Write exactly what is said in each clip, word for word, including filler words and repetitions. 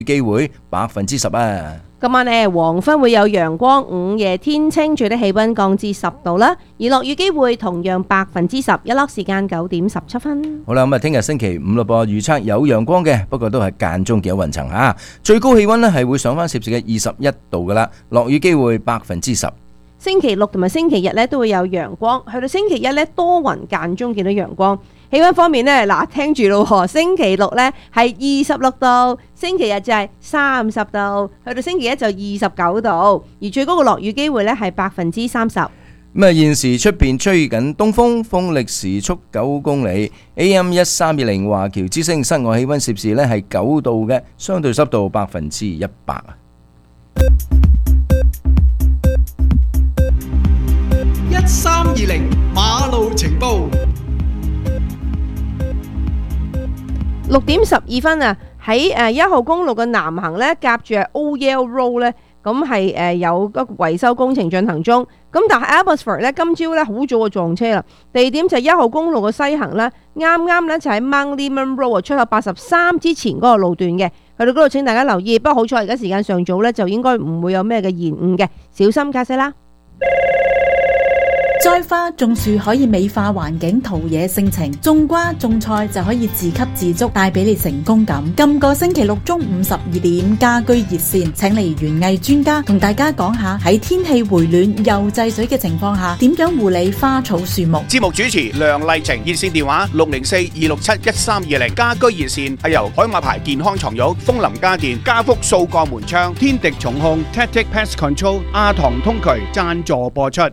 機會百分之十啊。 今晚呢，黃昏會有陽光，午夜天清，最低氣溫降至十度啦。而落雨機會同樣百分之十，日落時間九點十七分。 好啦，咁啊，聽日星期五咯噃，預測有陽光嘅，不過都係間中見有雲層吓。最高氣溫呢係會上翻攝氏嘅二十一度噶啦，落雨機會百分之十。 星期六同埋星期日呢都會有陽光，去到星期一呢多雲間中見到陽光。氣溫方面呢，嗱，聽住咯，星期六呢係二十六度，星期日就係三十度，去到星期一就二十九度，而最高嘅落雨機會呢係百分之三十。 咁啊，現時出邊吹緊東風，風力時速九公里 ，A M 一三二零華僑之聲，室外氣溫攝氏呢係九度嘅，相對濕度百分之一百啊。 一三二零馬路情報。 六點十二分啊，喺誒一號公路嘅南行咧，夾住係 O L Road 咧，咁係誒有個維修工程進行中。咁但係 Abbotsford 咧，今朝咧好早就撞車啦。地點就係一號公路嘅西行啦，啱啱咧就喺 Mount Lehman Road 出口八十三之前嗰個路段嘅，去到嗰度請大家留意。不過好彩而家時間尚早咧，就應該唔會有咩嘅延誤嘅，小心駕駛啦。 栽花種樹可以美化環境，陶冶性情；種瓜種菜就可以自給自足，帶俾你成功感。今個星期六中午十二點，家居熱線請嚟園藝專家同大家講下喺天氣回暖又制水嘅情況下，點樣護理花草樹木。 節目主持梁麗晴，熱線電話六零四二六七一三二零。家居熱線係由海馬牌健康床褥、楓林家電、家福掃鋼門窗、天敵重控、Tactic Pest Control、亞堂通渠贊助播出。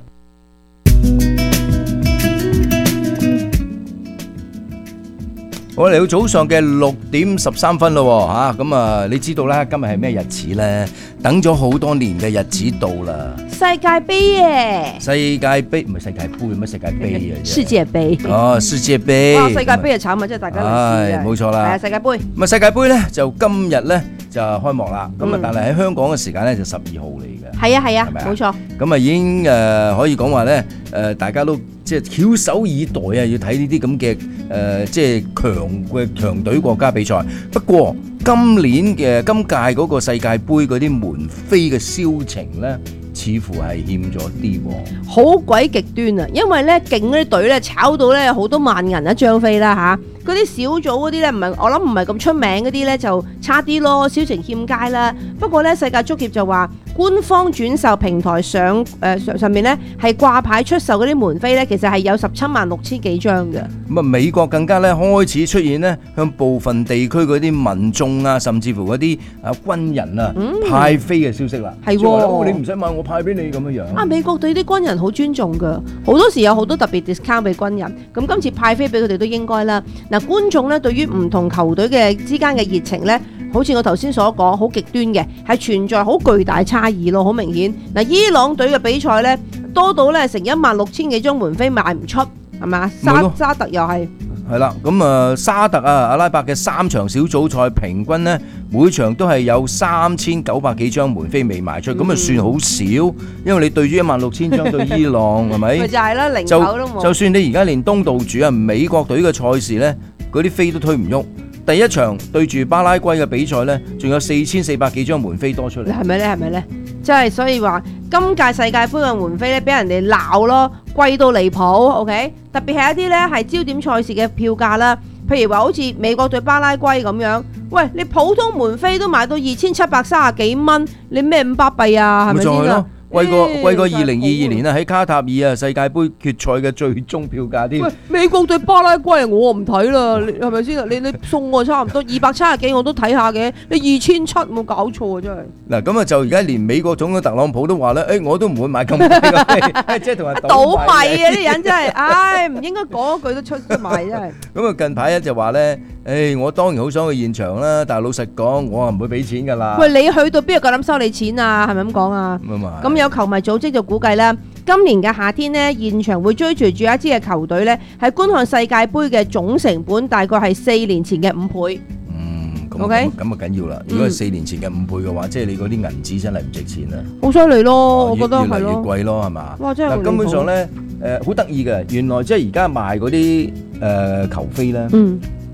我嚟到早上嘅六點十三分咯吓，咁啊，你知道啦，今日係咩日子呢？等咗好多年嘅日子到啦， 世界盃耶！ 世界盃唔係世界盃，乜世界盃啊？ 世界盃哦，世界盃。 哇，世界盃就慘啊，即係大家都知係冇錯啦。 係啊，世界盃。 咁啊，世界盃呢就今日呢就開幕啦。咁啊，但係喺香港嘅時間呢就十二號嚟嘅。 係啊係啊，冇錯。 咁啊已經誒可以講話呢，誒大家都即係翹首以待啊，要睇呢啲咁嘅誒即係強嘅強隊國家比賽。不過今年嘅今屆嗰個世界盃嗰啲門飛嘅銷情呢，似乎係欠咗啲喎， 好鬼極端啊！因為咧勁嗰啲隊咧炒到咧好多萬銀一張飛啦嚇，嗰啲小組嗰啲咧唔係我諗唔係咁出名嗰啲咧就差啲咯，銷情欠佳啦。不過咧世界足協就話官方轉售平台上誒、呃、上上面咧係掛牌出售嗰啲門飛咧，其實係有十七萬六千幾張嘅。 咁啊美國更加咧開始出現咧向部分地區嗰啲民眾啊，甚至乎嗰啲啊軍人啊、嗯、派飛嘅消息啦。 係喎、哦， 你唔使買我派俾你咁樣樣。 啊美國對啲軍人好尊重㗎，好多時有好多特別 discount 俾軍人。咁今次派飛俾佢哋都應該啦。嗱，觀眾咧對於唔同球隊嘅之間嘅熱情咧，好似我頭先所講，好極端嘅，係存在好巨大差異咯，好明顯。嗱，伊朗隊嘅比賽咧多到咧成一萬六千幾張門飛賣唔出，係咪？沙沙特又係。 係啦，咁啊沙特啊阿拉伯嘅三場小組賽平均呢，每場都係有三千九百幾張門飛未賣出，咁啊、嗯、算好少，因為你對住一萬六千張對伊朗係咪？咪就係啦，零頭都冇。 就算你而家連東道主啊美國隊嘅賽事呢，嗰啲飛都推唔喐。第一場對住巴拉圭嘅比賽呢，仲有四千四百幾張門飛多出嚟。 係咪呢？係咪呢？即係所以話今屆世界盃嘅門飛咧，俾人哋鬧咯，貴到離譜。OK， 特別係一啲咧係焦點賽事嘅票價啦，譬如話好似美國對巴拉圭咁樣，喂，你普通門飛都賣到二千七百三十幾蚊，你咩五百幣啊？係咪先啊？ 貴過貴過二零二二年啊，喺卡塔爾啊世界盃決賽嘅最終票價添。 喂，美國對巴拉圭我唔睇啦，你係咪先啊？你你送我差唔多二百七十幾我都睇下嘅，你二千七冇搞錯啊真係。 嗱咁啊就而家連美國總統特朗普都話咧，誒我都唔會買咁貴嘅，即係同人倒米啊啲人真係，唉唔應該講一句都出得賣真係。 咁啊近排咧就話咧，誒我當然好想去現場啦，但係老實講我係唔會俾錢㗎啦。 喂，你去到邊度夠膽收你錢啊？係咪咁講啊？咁有球迷組織就估計啦，今年嘅夏天呢，現場會追隨住一支嘅球隊呢，係觀看世界盃嘅總成本大概係四年前嘅五倍。 嗯，咁 OK 咁啊緊要啦！如果係四年前嘅五倍嘅話，嗯、即係你嗰啲銀紙真係唔值錢啊！ 好犀利咯， 哦、 我覺得係咯， 越嚟越貴咯，係嘛？ 哇，真係根本上咧，誒好得意嘅，原來即係而家賣嗰啲誒球飛咧。嗯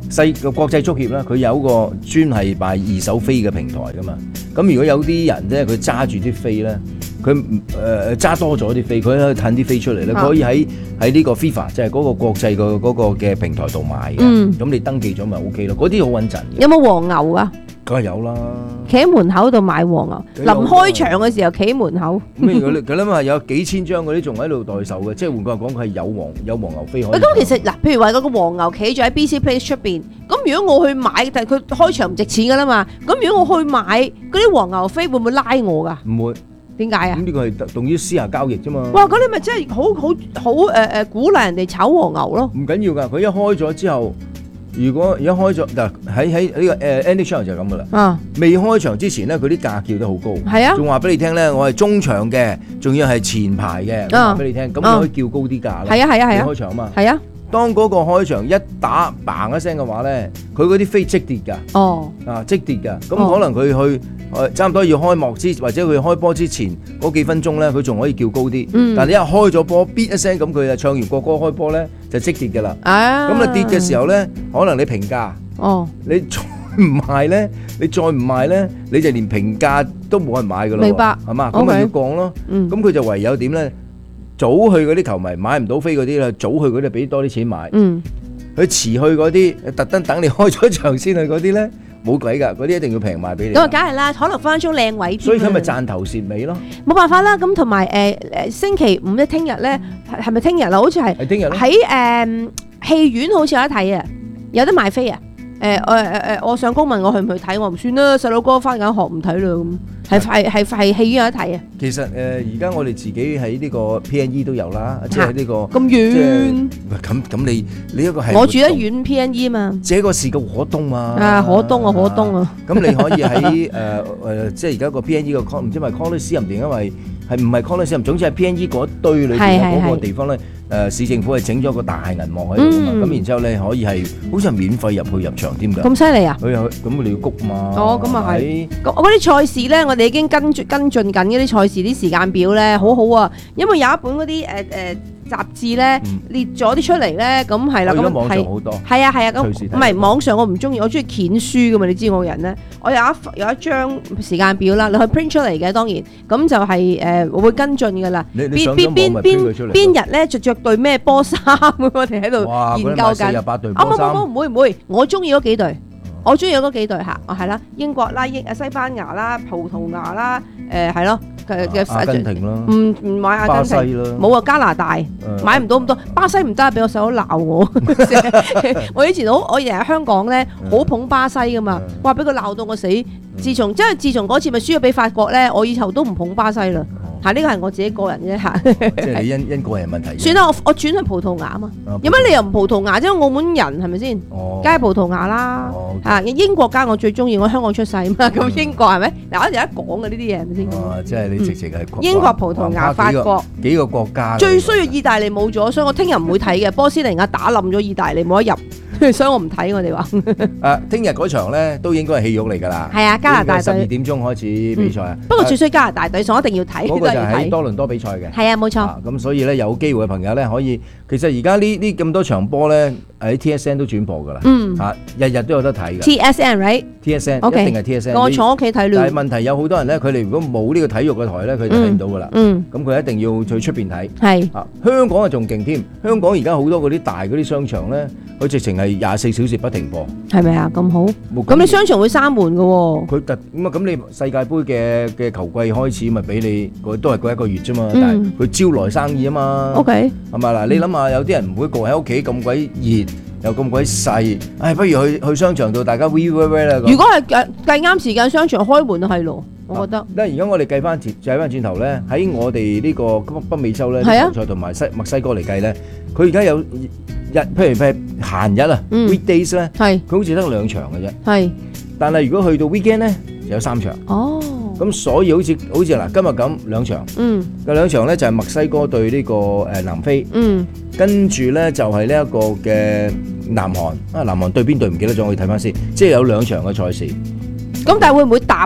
世個國際足協啦，佢有一個專係賣二手飛嘅平台噶嘛。咁如果有啲人咧，佢揸住啲飛咧，佢誒揸多咗啲飛，佢可以褪啲飛出嚟咧，佢可以喺喺呢個 FIFA 即係嗰個國際個嗰個嘅平台度賣嘅。咁、 嗯、 你登記咗咪 O K 咯？嗰啲好穩陣嘅。 有冇黃牛啊？ 梗係有啦。 企喺門口度買黃牛，臨開場嘅時候企喺門口。 咁佢佢諗下有幾千張嗰啲仲喺度代售嘅，即係換句話講，佢係有黃有黃牛飛可以。 咁其實嗱，譬如話嗰個黃牛企咗喺 B C Place 出邊，咁如果我去買，但係佢開場唔值錢噶啦嘛，咁如果我去買嗰啲黃牛飛，會唔會拉我㗎？ 唔會。 點解啊？ 咁呢個係動於私下交易啫嘛。 哇！咁你咪真係好好好誒誒鼓勵人哋炒黃牛咯。 唔緊要㗎，佢一開咗之後。如果一開咗嗱喺喺呢個誒 N H L 就係咁噶啦， 啊， 未開場之前咧，佢啲價叫得好高， 係啊， 仲話俾你聽咧，我係中場嘅，仲要係前排嘅，話俾你聽，咁你可以叫高啲價啦。 係啊係啊係啊， 開場啊嘛， 係啊。 當嗰個開場一打嘭一聲嘅話咧，佢嗰啲飛即跌㗎， 哦， 啊即跌㗎，咁可能佢去誒差唔多要開幕之或者佢開波之前嗰幾分鐘咧，佢仲可以叫高啲， 嗯， 但係你一開咗波，咇一聲咁佢就唱完國歌開波咧，就即跌㗎啦， 啊， 咁你跌嘅時候咧，可能你平價。 哦， 你再唔賣咧，你再唔賣咧，你就連平價都冇人買噶咯。 明白， 係嘛？咁咪要降咯。 嗯， 咁佢就唯有點咧？早去嗰啲球迷買唔到飛嗰啲咧，早去嗰啲俾多啲錢買。 嗯， 佢遲去嗰啲，特登等你開咗場先去嗰啲咧，冇計㗎。嗰啲一定要平賣俾你。 咁啊，梗係啦，可能分分鐘靚位。 所以佢咪賺頭蝕尾咯。 冇辦法啦，咁同埋誒誒星期五咧，聽日咧係係咪聽日啊？好似係係聽日喺誒戲院好似有得睇啊，有得買飛啊！誒誒誒誒，我上公問我去唔去睇，我唔算啦，細佬哥翻緊學唔睇啦咁，係係係係戲院有得睇啊！ 其實誒，而家我哋自己喺呢個 P N E 都有啦，即係呢個咁遠。 咁咁你你一個係我住得遠 P N E 嘛， 這個是個可東嘛。 啊，可東啊，可東啊。 咁你可以喺誒誒，即係而家個 P N E 個 con 唔知係咪 Coliseum定因為係唔係 Coliseum，總之係 P N E 嗰堆裏邊嗰個地方咧。誒市政府係整咗個大銀幕喺度㗎嘛，咁然之後咧可以係好似係免費入去入場添㗎。 咁犀利啊！ 佢有咁你要谷嘛？ 哦，咁啊係。我嗰啲賽事咧，我哋已經跟住跟進緊嗰啲賽事啲時間表咧，好好啊！因為有一本嗰啲誒誒雜誌咧列咗啲出嚟咧，咁係啦，咁網上好多。 係啊係啊，咁唔係網上我唔中意，我中意鉛書㗎嘛，你知我個人咧，我有一有一張時間表啦，你去 print 出嚟嘅當然，咁就係誒我會跟進㗎啦。 你你上咗網咪 print 佢出嚟？ 邊日咧就着對咩波衫？我哋喺度研究緊。 四十八對波衫。 啊冇冇冇唔會唔會，我中意嗰幾隊。我中意嗰幾隊嚇，哦係啦，英國啦、英西班牙啦、葡萄牙啦，誒係咯嘅嘅阿根廷啦， 唔唔買阿根廷，冇啊加拿大，買唔到咁多，巴西唔得，俾我細佬鬧我。我以前好，我日日喺香港咧好捧巴西噶嘛，哇俾佢鬧到我死。自從即係自從嗰次咪輸咗俾法國咧，我以後都唔捧巴西啦。嚇呢個係我自己個人啫嚇。 即係你因因個人問題。 算啦，我我轉去葡萄牙啊嘛。有乜理由唔葡萄牙？即係澳門人係咪先？ 哦， 梗係葡萄牙啦。啊，英國家我最中意，我香港出世嘛，咁英國係咪？嗱，我哋而家講嘅呢啲嘢係咪先？ 哦，即係你直情係英國、葡萄牙、法國幾個國家。 最需要意大利冇咗，所以我聽日唔會睇嘅。波斯尼亞打冧咗意大利，冇得入，所以我唔睇。我哋話誒，聽日嗰場咧都應該係戲肉嚟㗎啦。 係啊，加拿大隊十二點鐘開始比賽啊。 不過最衰加拿大隊，所以一定要睇。 嗰個就喺多倫多比賽嘅。 係啊，冇錯。 咁所以咧有機會嘅朋友咧可以，其實而家呢呢咁多場波咧喺 T S N 都轉播㗎啦。嗯。嚇，日日都有得睇㗎。 T S N right？T S N 一定係 T S N。 我坐屋企睇亂。 但係問題有好多人咧，佢哋如果冇呢個體育嘅台咧，佢就睇唔到㗎啦。嗯。咁佢一定要去出邊睇。係。啊，香港啊仲勁添，香港而家好多嗰啲大嗰啲商場咧，佢直情係廿四小時不停播。係咪啊？咁好。咁你商場會閂門㗎喎。佢特咁啊，咁你世界盃嘅嘅球季開始咪俾你，佢都係過一個月啫嘛。但係佢招來生意啊嘛。OK。係咪嗱？你諗下，有啲人唔會過喺屋企咁鬼熱。又咁鬼細，唉，不如去去商場度，大家 we we we 啦。如果係計計啱時間，商場開門就係咯，我覺得。嗱，而家我哋計翻轉，計翻轉頭咧，喺我哋呢個北美洲咧，球賽同埋西墨西哥嚟計咧，佢而家有日，譬如譬如閒日啊 ，weekdays 咧，係佢好似得兩場嘅啫。係，但係如果去到 weekend 咧，就有三場。哦。咁所以好似好似嗱，今日咁兩場，嗯，個兩場咧就係墨西哥對呢個誒南非，嗯，跟住咧就係呢一個嘅南韓，啊南韓對邊隊唔記得咗，我要睇翻先，即係有兩場嘅賽事。咁但係會唔會搭㗎？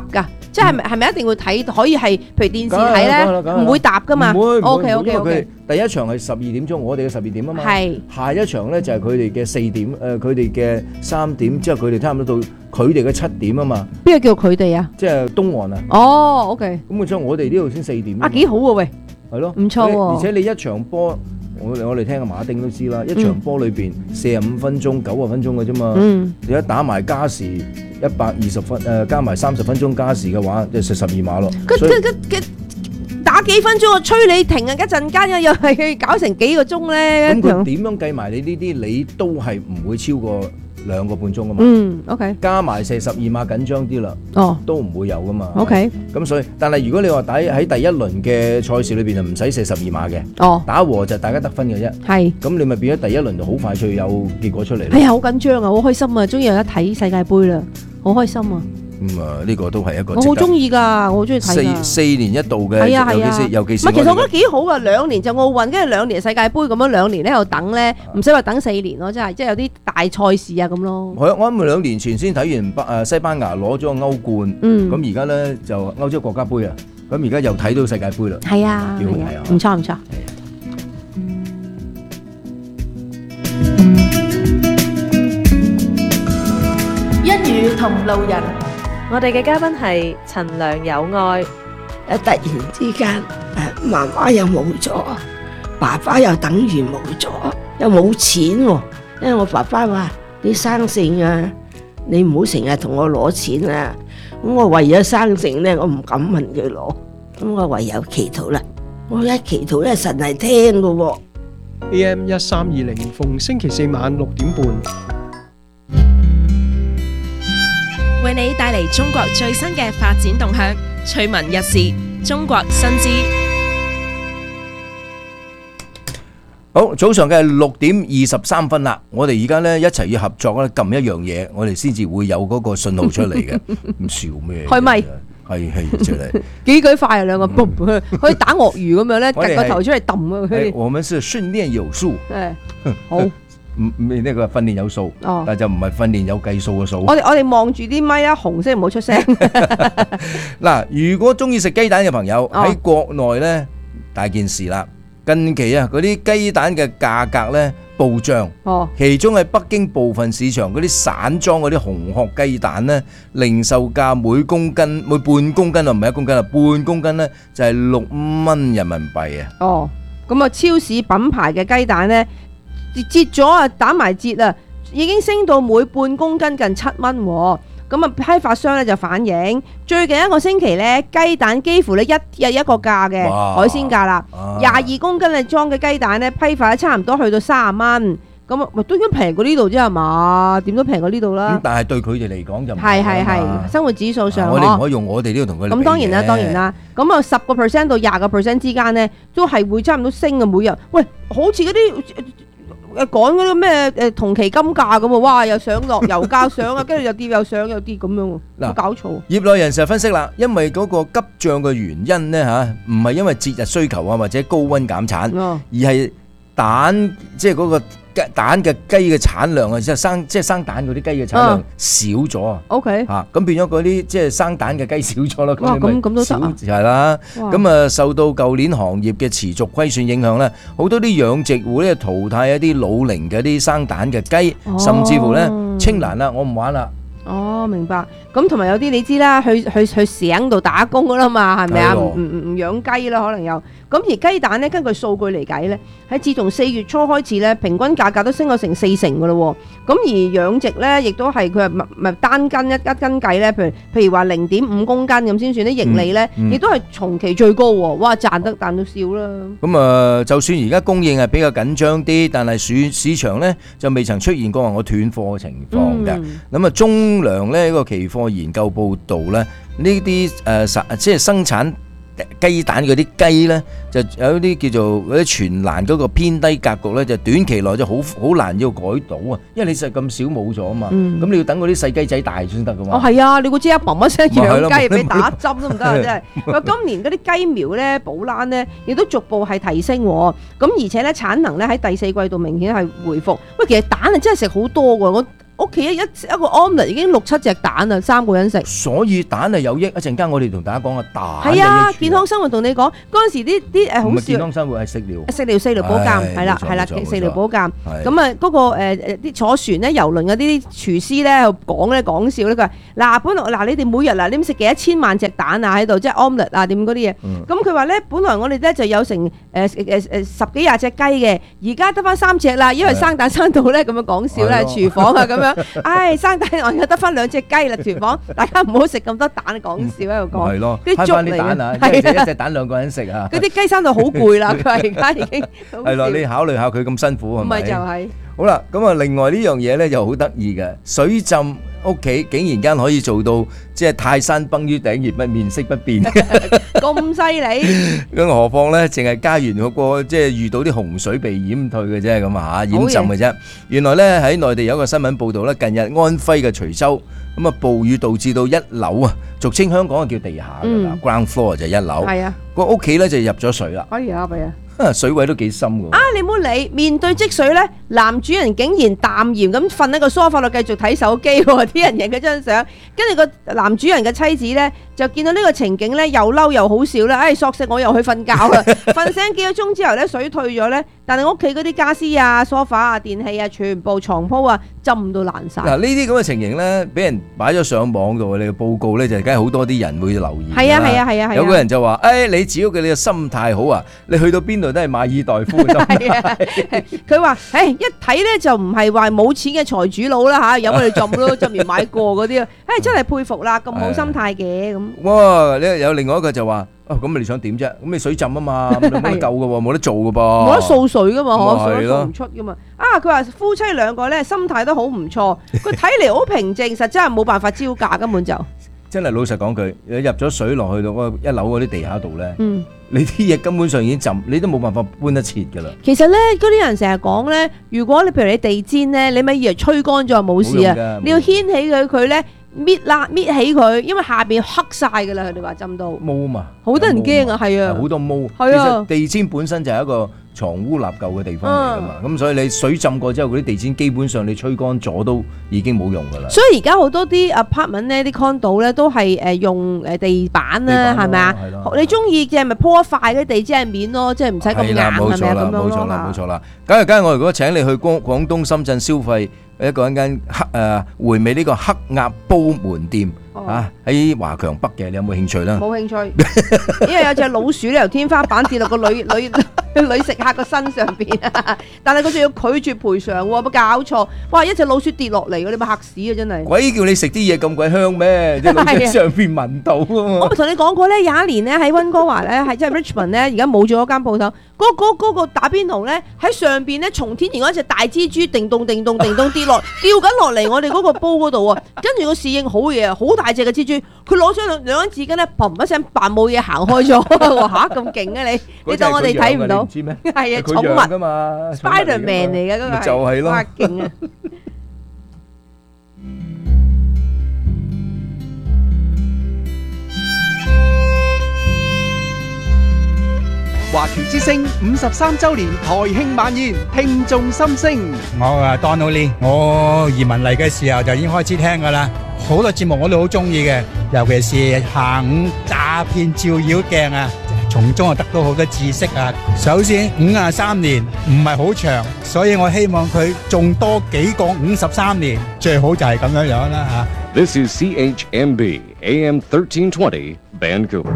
即係咪係咪一定會睇？可以係譬如電視睇梗係啦梗係啦梗係咧， 啦唔會搭噶嘛。 唔會唔會 OK OK 因為 OK。 佢第一場係十二點鐘，我哋嘅十二點啊嘛。 係下一場咧就係佢哋嘅四點，誒佢哋嘅三點之後，佢哋差唔多到佢哋嘅七點啊嘛。 邊個叫佢哋啊？ 即係東岸啊。 哦 OK。 咁啊，所以我哋呢度先四點。 啊幾好喎喂！ 係咯， 唔錯喎而且你一場波，我我哋聽阿馬丁都知啦，一場波裏邊四十五分鐘、九十分鐘嘅啫嘛。 嗯。 你一打埋加時一百二十分，誒加埋三十分鐘加時嘅話，即係十二碼咯。 佢所以佢佢佢打幾分鐘，我催你停啊！一陣間又又係搞成幾個鐘咧。 咁佢點樣計埋你呢啲？你都係唔會超過兩個半鐘噶嘛。 嗯，OK。 加埋射十二碼緊張啲啦。 哦。 都唔會有噶嘛。 OK。 咁所以，但係如果你話打喺第一輪嘅賽事裏邊就唔使射十二碼嘅。 哦。 打和就大家得分嘅啫。 係。 咁你咪變咗第一輪就好快脆有結果出嚟。 哎呀，好緊張啊！好開心啊！終於有得睇世界盃啦，好開心啊！ 咁啊，呢個都係一個我好中意㗎，我好中意睇㗎。 四四年一度嘅， 係啊係啊， 尤其是唔係，其實我覺得幾好㗎。兩年就奧運，跟住兩年世界盃咁樣，兩年喺度等咧，唔使話等四年咯，真係即係有啲大賽事啊咁咯。 係啊，我諗兩年前先睇完北誒西班牙攞咗個歐冠， 嗯， 咁而家咧就歐洲國家杯啊，咁而家又睇到世界盃啦。 係啊， 幾好睇啊！ 唔錯唔錯。 一語同路人，我哋嘅嘉賓係陳良友愛。 誒，突然之間，誒，媽媽又冇咗，爸爸又等於冇咗，又冇錢喎。因為我爸爸話：你生性啊，你唔好成日同我攞錢啊。咁我為咗生性咧，我唔敢問佢攞，咁我唯有祈禱啦。我一祈禱咧，神係聽噶喎。 A M 一三二零，逢星期四晚六點半， 為你帶嚟中國最新嘅發展動向，趣聞日事，中國新知。 好，早上嘅六點二十三分啦，我哋而家咧一齊要合作咧，撳一樣嘢，我哋先至會有嗰個信號出嚟嘅。咁笑咩？ 開咪。 係係出嚟。 幾句快啊，兩個 boom，可以打鱷魚咁樣咧，突個頭出嚟揼啊佢。 我們是訓練有素。 誒，好。 唔唔，呢個訓練有數， 哦， 但就唔係訓練有計數嘅數。 我哋我哋望住啲咪啦，紅色唔好出聲。 嗱，如果中意食雞蛋嘅朋友喺國內咧，大件事啦。近期啊，嗰啲雞蛋嘅價格咧暴漲， 哦， 其中喺北京部分市場嗰啲散裝嗰啲紅殼雞蛋咧，零售價每公斤每半公斤啊，唔係一公斤啊，半公斤咧就係六蚊人民幣啊。 哦，咁啊，超市品牌嘅雞蛋咧。折咗啊，打埋折啊，已經升到每半公斤近七蚊喎。咁啊，批發商咧就反映，最近一個星期咧，雞蛋幾乎咧一日一個價嘅海鮮價啦，廿二公斤嘅裝嘅雞蛋咧，批發咧差唔多去到三十蚊。咁啊，都已經平過呢度啫係嘛？點都平過呢度啦。 咁但係對佢哋嚟講就唔係係係生活指數上， 我哋唔可以用我哋呢度同佢哋比嘅。 咁當然啦，當然啦。咁啊，十個 percent 到廿個 percent 之間咧，都係會差唔多升嘅每日。喂，好似嗰啲。誒講嗰啲咩誒同期金價咁喎，哇又上落油價上啊，跟住又跌又上又跌咁樣喎，冇搞錯。 業內人士分析啦，因為嗰個急漲嘅原因咧嚇，唔係因為節日需求啊或者高溫減產， 哦、 而係蛋即係嗰個蛋嘅雞嘅產量啊，即係生即係生蛋嗰啲雞嘅產量少咗啊。 OK 嚇，咁變咗嗰啲即係生蛋嘅雞少咗咯。 哇，咁咁都得啊？ 係啦，咁啊受到舊年行業嘅持續虧損影響咧，好多啲養殖戶咧淘汰一啲老齡嘅啲生蛋嘅雞， 哦、 甚至乎咧清欄啦，我唔玩啦。 哦，明白。咁同埋有啲你知啦，去去去省度打工噶啦嘛，係咪啊？唔唔唔養雞啦，可能有。咁而雞蛋咧，根據數據嚟計咧，喺自從四月初開始咧，平均價格都升咗成四成噶咯。咁而養殖咧，亦都係佢係咪咪單斤一一斤計咧？譬如譬如話零點五公斤咁先算啲盈利咧，亦、嗯嗯、都係從期最高喎。哇，賺得賺到笑啦！ 咁啊，就算而家供應係比較緊張啲，但係市市場咧就未曾出現過話我斷貨嘅情況嘅。咁、嗯、啊，中糧咧一個期貨研究報導咧，呢啲誒即係生產雞蛋嗰啲雞咧，就有啲叫做嗰啲全欄嗰個偏低格局咧，就短期內就好好難要改到啊，因為你實咁少冇咗啊嘛，咁、嗯、你要等嗰啲細雞仔大先得噶嘛。 哦，係啊，你估知一砰一聲養雞俾打針都唔得啊，真係。話今年嗰啲雞苗咧，保欄咧，亦都逐步係提升，咁而且咧產能咧喺第四季度明顯係回復。喂，其實蛋係真係食好多㗎，我屋企一一一個 omelette 已經六七隻蛋啊，三個人食。 所以蛋係有益。一陣間我哋同大家講個蛋係啊， 嘅益處健康生活同你講嗰陣時啲啲誒好唔係健笑。 康生活係食療。 食療四療保係鑑係啦冇錯係啦， 冇錯四療保鑑。 係咁啊嗰個誒誒啲坐船咧遊輪嗰啲廚師咧講咧講笑咧，佢話嗱本來嗱你哋每日嗱你食幾多千萬隻蛋啊喺度，即係 omelette 啊點嗰啲嘢。 嗯咁佢話咧本來我哋咧就有成誒誒誒十幾廿隻雞嘅，而家得翻三隻啦，因為生蛋生到咧咁樣講笑啦， 係咯廚房啊咁樣。唉，生蛋我而家得翻兩隻雞啦，廚房大家唔好食咁多蛋，講笑喺度講。 係咯， 啲粥慳翻啲嚟蛋啊， 嘅， 一隻係啊一隻蛋兩個人食啊。 嗰啲雞生到好攰啦，佢話而家已經好係咯， 笑你考慮下佢咁辛苦係咪？ 唔係就係。 好啦，咁啊，另外呢樣嘢咧又好得意嘅，水浸屋企竟然間可以做到即係泰山崩於頂而不面色不變， 咁犀利， 更何況咧，淨係加完嗰個即係遇到啲洪水被淹退嘅啫，咁啊嚇淹浸嘅啫。原來咧喺內地有一個新聞報導咧，近日安徽嘅徐州咁啊暴雨導致到一樓啊，俗稱香港嘅叫地下㗎啦，ground floor 就係一樓， 係啊， 個屋企咧就入咗水啦， 可以啊，係啊。 水位都幾深㗎喎。 啊！你唔好理，面對積水咧，男主人竟然淡然咁瞓喺個梳化度繼續睇手機喎，啲人影嗰張相，跟住個男主人嘅妻子咧就見到呢個情景咧，又嬲又好笑啦！唉、哎，索性我又去瞓覺啦，瞓醒幾個鐘之後咧，水退咗咧，但係屋企嗰啲家私啊、梳化啊、電器啊，全部床鋪啊浸到爛晒。 嗱，呢啲咁嘅情形咧，俾人擺咗上網度，你嘅報告咧就梗係好多啲人會留言。 係啊係啊係啊係啊！ 有個人就話：，誒、哎，你只要嘅你嘅心態好啊，你去到邊度都係馬爾代夫嘅心態。 佢話：，誒，一睇咧就唔係話冇錢嘅財主佬啦嚇，有我哋浸咯，浸完買過嗰啲啊，誒真係佩服啦，咁好心態嘅咁。 哇！你有另外一個就話：，哦，咁你想點啫？咁你水浸啊嘛，咁你冇得救嘅喎，冇得做嘅噃， 冇得掃水噶嘛， 咪可係咯掃唔出噶嘛。啊，佢話夫妻兩個咧心態都好唔錯，佢睇嚟好平靜，實真係冇辦法招架，根本就。 真係老實講句，你入咗水落去到嗰一樓嗰啲地下度咧， 嗯， 你啲嘢根本上已經浸，你都冇辦法搬得切㗎啦。 其實咧，嗰啲人成日講咧，如果你譬如你地氈咧，你咪以為吹乾咗就冇事啊冇用㗎， 你要掀起佢佢咧搣啦搣起佢，因為下邊黑晒㗎啦，佢哋話浸到。 毛嘛， 好得人驚啊，係啊， 好多毛。 係啊其實地氈本身就係一個藏污納垢嘅地方嚟㗎嘛，咁所以你水浸過之後，嗰啲地氈基本上你吹乾咗都已經冇用㗎啦。 所以而家好多啲 apartment 咧，啲 condo 咧都係誒用誒地板啦，係咪啊？你中意嘅咪鋪一塊嘅地氈係面咯，即係唔使咁硬， 係啦，冇錯啦， 係咪啊？咁樣冇錯啦， 咯冇錯啦。假如假如我如果請你去廣廣東深圳消費一個一間黑誒回味呢個黑鴨煲門店啊，喺華強北嘅，你有冇興趣啦？ 冇興趣，因為有隻老鼠咧由天花板跌落個女女女食客個身上邊，但係佢仲要拒絕賠償喎，有冇搞錯？哇！一隻老鼠跌落嚟，你咪嚇死啊！真係。 鬼叫你食啲嘢咁鬼香咩？即係老鼠上邊聞到啊嘛！ 我咪同你講過咧，有一年咧喺溫哥華咧，係即係 Richmond 咧，而家冇咗嗰間鋪頭，嗰嗰嗰個打邊爐咧喺上邊咧，從天而降一隻大蜘蛛，叮咚叮咚叮咚跌落，掉緊落嚟我哋嗰個煲嗰度啊！跟住個侍應好嘢啊，好大隻嘅蜘蛛，佢攞咗兩兩張紙巾咧，砰一聲扮冇嘢行開咗，我話嚇咁勁啊你！你當我哋睇唔到？ 知咩？ 係啊， 佢寵物養㗎嘛 ，Spiderman 嚟嘅嗰個係， 就係咯， 哇勁啊！ 華僑之聲五十三週年台慶晚宴，聽眾心聲。 我啊 Donald Lee，我移民嚟嘅時候就已經開始聽噶啦，好多節目我都好中意嘅，尤其是下午詐騙照妖鏡啊，從中啊得到好多知識啊。首先五十三年唔係好長，所以我希望佢仲多幾個五十三年，最好就係咁樣樣啦嚇。 This is C H M B A M thirteen twenty Vancouver。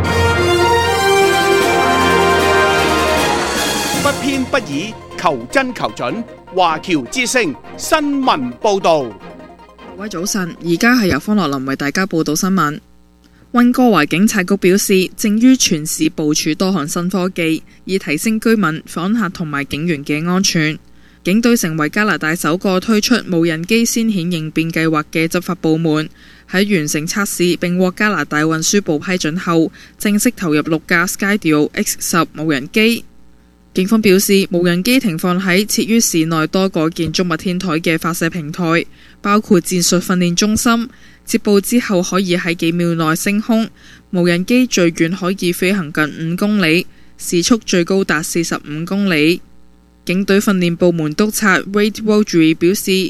不偏不倚，求真求準。華僑之聲新聞報導。 各位早晨，而家係由方樂林為大家報道新聞。溫哥華警察局表示，正於全市部署多項新科技，以提升居民、訪客同埋警員嘅安全。警隊成為加拿大首個推出無人機先遣應變計劃嘅執法部門。喺完成測試並獲加拿大運輸部批准後，正式投入六架 Skydio X 十無人機。警方表示，無人機停放喺設於市內多個建築物天台嘅發射平台，包括戰術訓練中心。接報之後可以喺幾秒內升空。無人機最遠可以飛行近五公里，時速最高達四十五公里。警隊訓練部門督察 Wade Waldry 表示，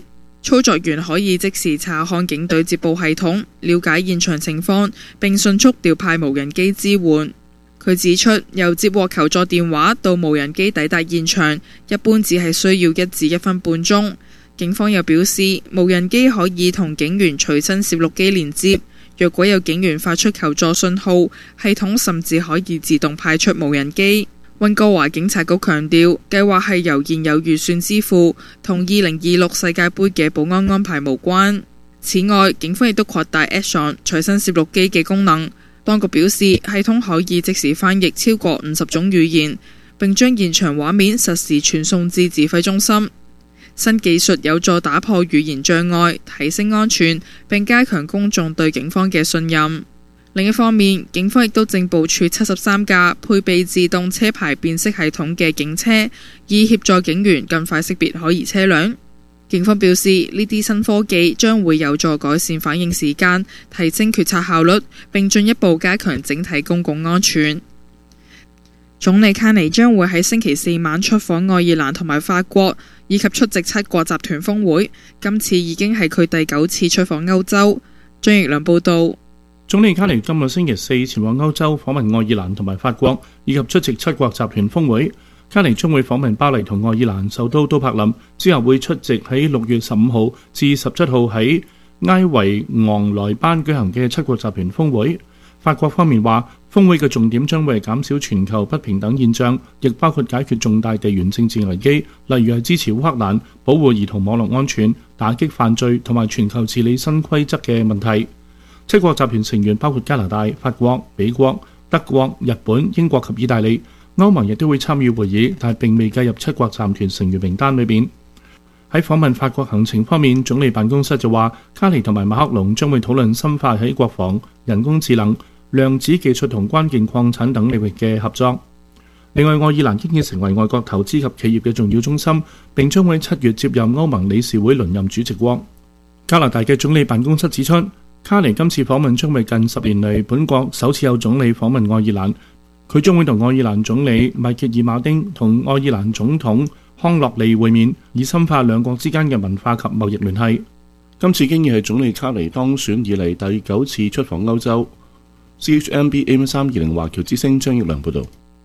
操作員可以即時查看警隊接報系統，了解現場情況，並迅速調派無人機支援。佢指出，由接獲求助電話到無人機抵達現場，一般只係需要一至一分半鐘。警方又表示，無人機可以同警員隨身攝錄機連接，若果有警員發出求助信號，系統甚至可以自動派出無人機。溫哥華警察局強調，計劃係由現有預算支付，同二零二六世界盃嘅保安安排無關。此外，警方亦都擴大 Action 隨身攝錄機嘅功能。當局表示，系統可以即時翻譯超過五十種語言，並將現場畫面實時傳送至指揮中心。新技術有助打破語言障礙，提升安全，並加強公眾對警方嘅信任。另一方面，警方亦都正部署七十三架配備自動車牌辨識系統嘅警車，以協助警員更快識別可疑車輛。警方表示，呢啲新科技將會有助改善反應時間，提升決策效率，並進一步加強整體公共安全。總理卡尼將會喺星期四晚出訪愛爾蘭同埋法國，以及出席七國集團峰會。今次已經係佢第九次出訪歐洲。張奕良報導。 總理卡尼今個星期四前往歐洲訪問愛爾蘭同埋法國，以及出席七國集團峰會。卡尼將會訪問巴黎同愛爾蘭首都都柏林，之後會出席喺六月十五號至十七號喺埃維昂萊班舉行嘅七國集團峰會。法國方面話，峰會嘅重點將會係減少全球不平等現象，亦包括解決重大地緣政治危機，例如係支持烏克蘭、保護兒童網絡安全、打擊犯罪同埋全球治理新規則嘅問題。七國集團成員包括加拿大、法國、美國、德國、日本、英國及意大利。歐盟亦都會參與會議，但係並未計入七國集團成員名單裏邊。喺訪問法國行程方面，總理辦公室就話，卡尼同埋馬克龍將會討論深化喺國防、人工智能、量子技術同關鍵礦產等領域嘅合作。另外，愛爾蘭經已成為外國投資及企業嘅重要中心，並將會喺七月接任歐盟理事會輪任主席國。加拿大嘅總理辦公室指出，卡尼今次訪問將為近十年嚟本國首次有總理訪問愛爾蘭。佢將會同愛爾蘭總理米歇爾馬丁同愛爾蘭總統康樂利會面，以深化兩國之間嘅文化及貿易聯繫。今次經已係總理卡尼當選以嚟第九次出訪歐洲。C H M B A M 三二零華僑之聲張益良報導。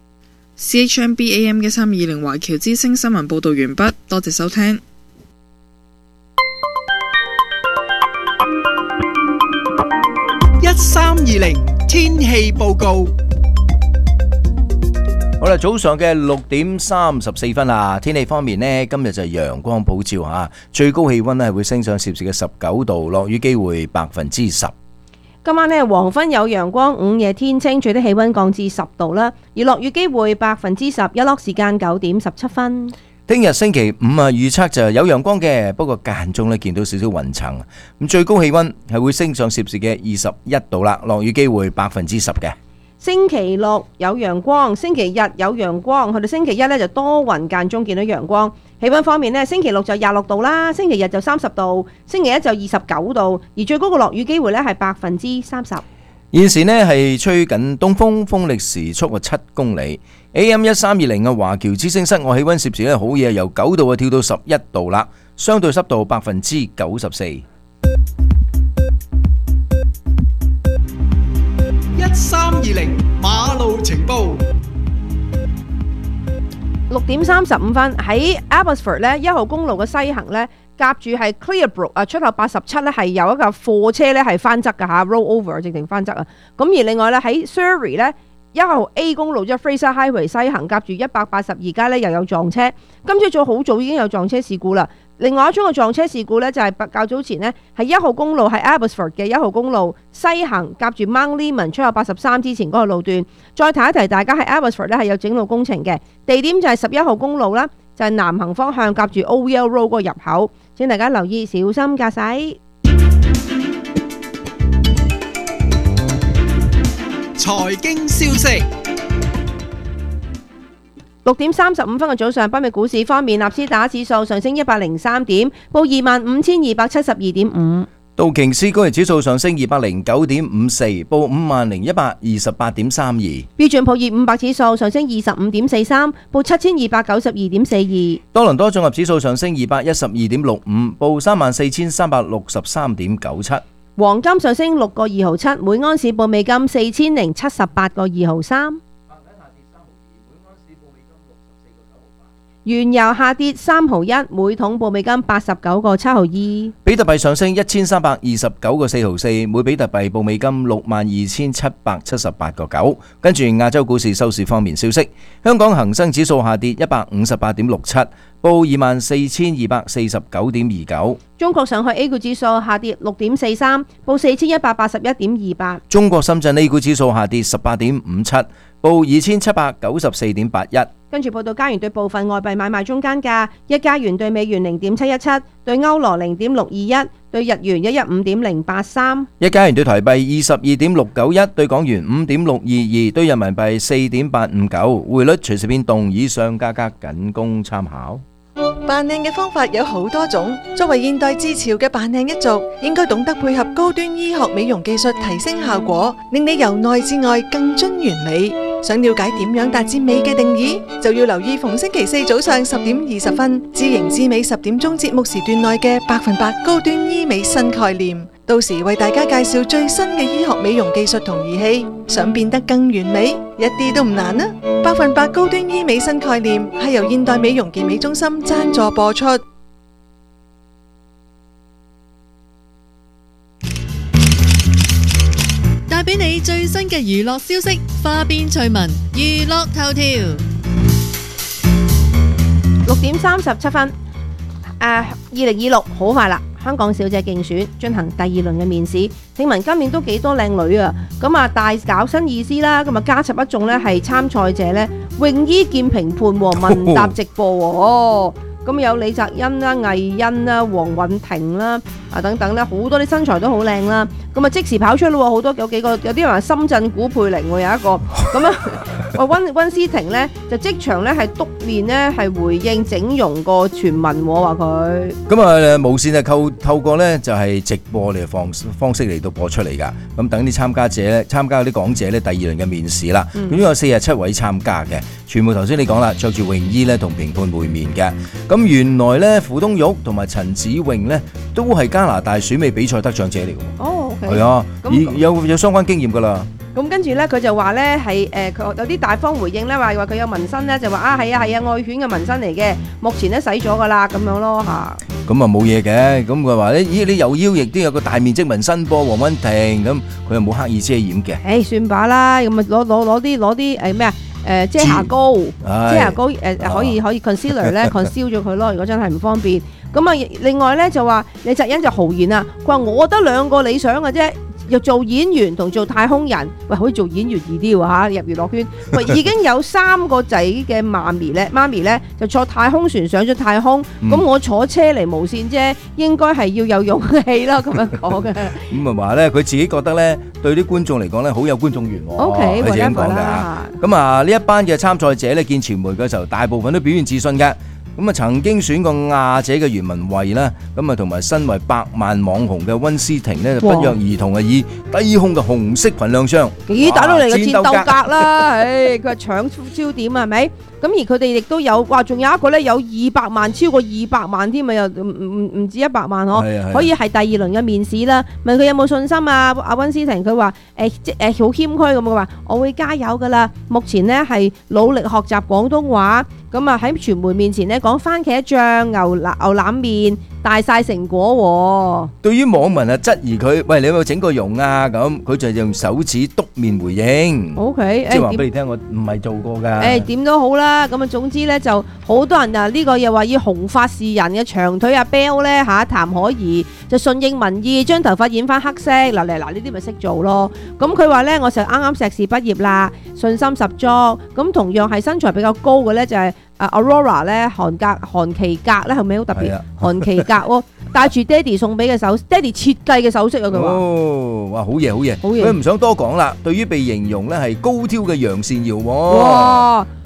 C H M B A M 一三二零華僑之聲新聞報導完畢，多謝收聽。 一三二零天氣報告。 好啦，早上嘅六點三十四分啊，天氣方面呢，今日就係陽光普照啊，最高氣溫呢係會升上攝氏嘅十九度，落雨機會百分之十。 今晚呢，黃昏有陽光，午夜天清，最低氣溫降至十度啦，而落雨機會百分之十，日落時間九點十七分。 聽日星期五啊，預測就有陽光嘅，不過間中呢見到少少雲層，咁最高氣溫係會升上攝氏嘅二十一度啦，落雨機會百分之十嘅。 星期六有陽光，星期日有陽光，去到星期一呢就多雲間中見到陽光。氣溫方面呢，星期六就廿六度啦，星期日就三十度，星期一就二十九度，而最高嘅落雨機會呢係百分之三十。 現時呢係吹緊東風，風力時速七公里。A M 一三二零嘅華僑之聲室外氣溫攝氏呢好嘢，由九度啊跳到十一度啦，相對濕度百分之九十四。 一三二零馬路情報。 六點三十五分喺 Abbotsford 咧一號公路嘅西行咧，夾住係 Clearbrook 啊出口八十七咧係有一架貨車咧係翻側㗎嚇 roll over 直情翻側啊！咁而另外咧喺 Surrey 咧一號 A 公路即係 Fraser Highway 西行夾住一百八十二街咧又有撞車，今朝早好早已經有撞車事故啦。另外一宗嘅撞車事故呢，就係較早前呢，係一號公路喺 Abbotsford 嘅一號公路西行夾住 Mount Lehman 出口八十三之前嗰個路段。再提一提大家喺 Abbotsford 呢係有整路工程嘅，地點就係十一號公路啦，就係南行方向夾住 Oriel Road 嗰個入口，請大家留意小心駕駛。 財經消息。 六點三十五分嘅早上，北美股市方面，納斯達克指數上升一百零三點，報二萬五千二百七十二點五。 道瓊斯工業指數上升二百零九點五四，報五萬零一百二十八點三二。 標準普爾五百指數上升二十五點四三，報七千二百九十二點四二。 多倫多綜合指數上升二百一十二點六五，報三萬四千三百六十三點九七。 黃金上升六個二毫七，每安士報美金四千零七十八個二毫三。原油下跌三毫一，每桶報美金八十九個七毫二。 比特幣上升一千三百二十九個四毫四，每比特幣報美金六萬二千七百七十八個九。跟住亞洲股市收市方面消息，香港恒生指數下跌一百五十八點六七，報二萬四千二百四十九點二九。 中國上海 A 股指數下跌六點四三，報四千一百八十一點二八。 中國深圳 A 股指數下跌十八點五七，報二千七百九十四點八一。 跟住報道加元對部分外幣買賣中間價：一加元對美元零點七一七，對歐羅零點六二一，對日元一一五點零八三。 一加元對台幣二十二點六九一，對港元五點六二二，對人民幣四點八五九。匯率隨時變動，以上價格僅供參考。 扮靚嘅方法有好多種，作為現代之潮嘅扮靚一族，應該懂得配合高端醫學美容技術提升效果，令你由內至外更臻完美。想了解點樣達至美嘅定義，就要留意逢星期四早上十點二十分，知型知美十點鐘節目時段內嘅百分百高端醫美新概念。到時為大家介紹最新嘅醫學美容技術同儀器，想變得更完美，一啲都唔難啊！百分百高端醫美新概念係由現代美容健美中心贊助播出。 帶俾你最新嘅娛樂消息，花邊趣聞，娛樂頭條。 六點三十七分，誒、呃，二零二六好快啦！香港小姐競選進行第二輪嘅面試，聽聞今年都幾多靚女啊！咁啊大搞新意思啦，咁啊加插一眾呢係參賽者呢，泳衣兼評判喎，問答直播喎，哦，咁有李澤恩啦、魏欣啦、黃韻婷啦啊等等咧，好多啲身材都好靚啦，咁啊即時跑出咯，好多有幾個，有啲人話深圳古佩玲喎，有一個咁啊。溫溫思婷呢就即場咧係督面呢係回應整容個傳聞，話佢咁啊無線係透透過呢就係直播嚟方方式嚟到播出嚟噶，咁等啲參加者咧參加嗰啲港姐呢第二輪嘅面試啦，咁有四十七位參加嘅，全部頭先你講啦，着住泳衣呢同評判會面嘅，咁原來呢傅東玉同埋陳子穎呢都係加拿大選美比賽得獎者嚟嘅， 哦，係、 okay. 啊，有有相關經驗噶啦。 咁跟住咧，佢就話咧係誒，佢有啲大方回應咧，話話佢有紋身咧，就話啊係啊係啊愛犬嘅紋身嚟嘅，目前咧洗咗噶啦咁樣咯嚇。咁啊冇嘢嘅，咁佢話咧，咦你右腰亦都有個大面積紋身噃，黃韻婷咁，佢又冇刻意遮掩嘅。誒算把啦，咁啊攞攞攞啲攞啲誒咩啊誒遮瑕膏，遮瑕膏誒可以可以 concealer 咧 conceal 咗佢咯，如果真係唔方便。咁啊另外咧就話李澤恩就豪言啊，佢話我得兩個理想嘅啫。又做演員同做太空人，喂可以做演員易啲喎嚇，入娛樂圈。喂已經有三個仔嘅媽咪咧，媽咪咧就坐太空船上咗太空，咁、嗯、我坐車嚟無線啫，應該係要有勇氣啦咁樣講嘅。咁啊話咧，佢自己覺得咧，對啲觀眾嚟講咧，好有觀眾緣喎。O K，佢自己咁講嘅。咁啊呢一班嘅參賽者咧，見傳媒嘅時候，大部分都表現自信嘅。咁啊，曾經選過亞姐嘅袁文慧啦，咁啊，同埋身為百萬網紅嘅溫思婷呢，就不約而同啊，以低胸嘅紅色裙亮相，幾打到嚟嘅戰鬥格啦，唉，佢話搶焦點啊，係咪？咁而佢哋亦都有，哇，仲有一個咧，有二百萬，超過二百萬添啊，又唔唔唔止一百萬嗬，可以係第二輪嘅面試啦。問佢有冇信心啊？阿溫思婷佢話誒即誒好謙虛咁，佢話我會加油噶啦。目前呢係努力學習廣東話。咁啊喺傳媒面前咧講番茄醬、牛腩牛腩麵，大晒成果。對於網民啊質疑佢，喂你有冇整過容啊？咁佢就用手指篤面回應。O K，即係話俾你聽，我唔係做過㗎。誒點都好啦，咁啊總之咧就好多人啊呢個又話要紅髮示人嘅長腿阿 Bell 咧嚇，譚可怡就順應民意，將頭髮染翻黑色。嗱嚟嗱呢啲咪識做咯。咁佢話咧，我就啱啱碩士畢業啦，信心十足。咁同樣係身材比較高嘅咧就係。啊 Aurora 咧，韓格韓琦格咧係咪好特別？韓琦格喎，戴住爹哋送俾嘅手，爹哋設計嘅首飾啊！佢話：哦，哇，好嘢好嘢！佢唔想多講啦。對於被形容咧係高挑嘅楊善瑤，哇，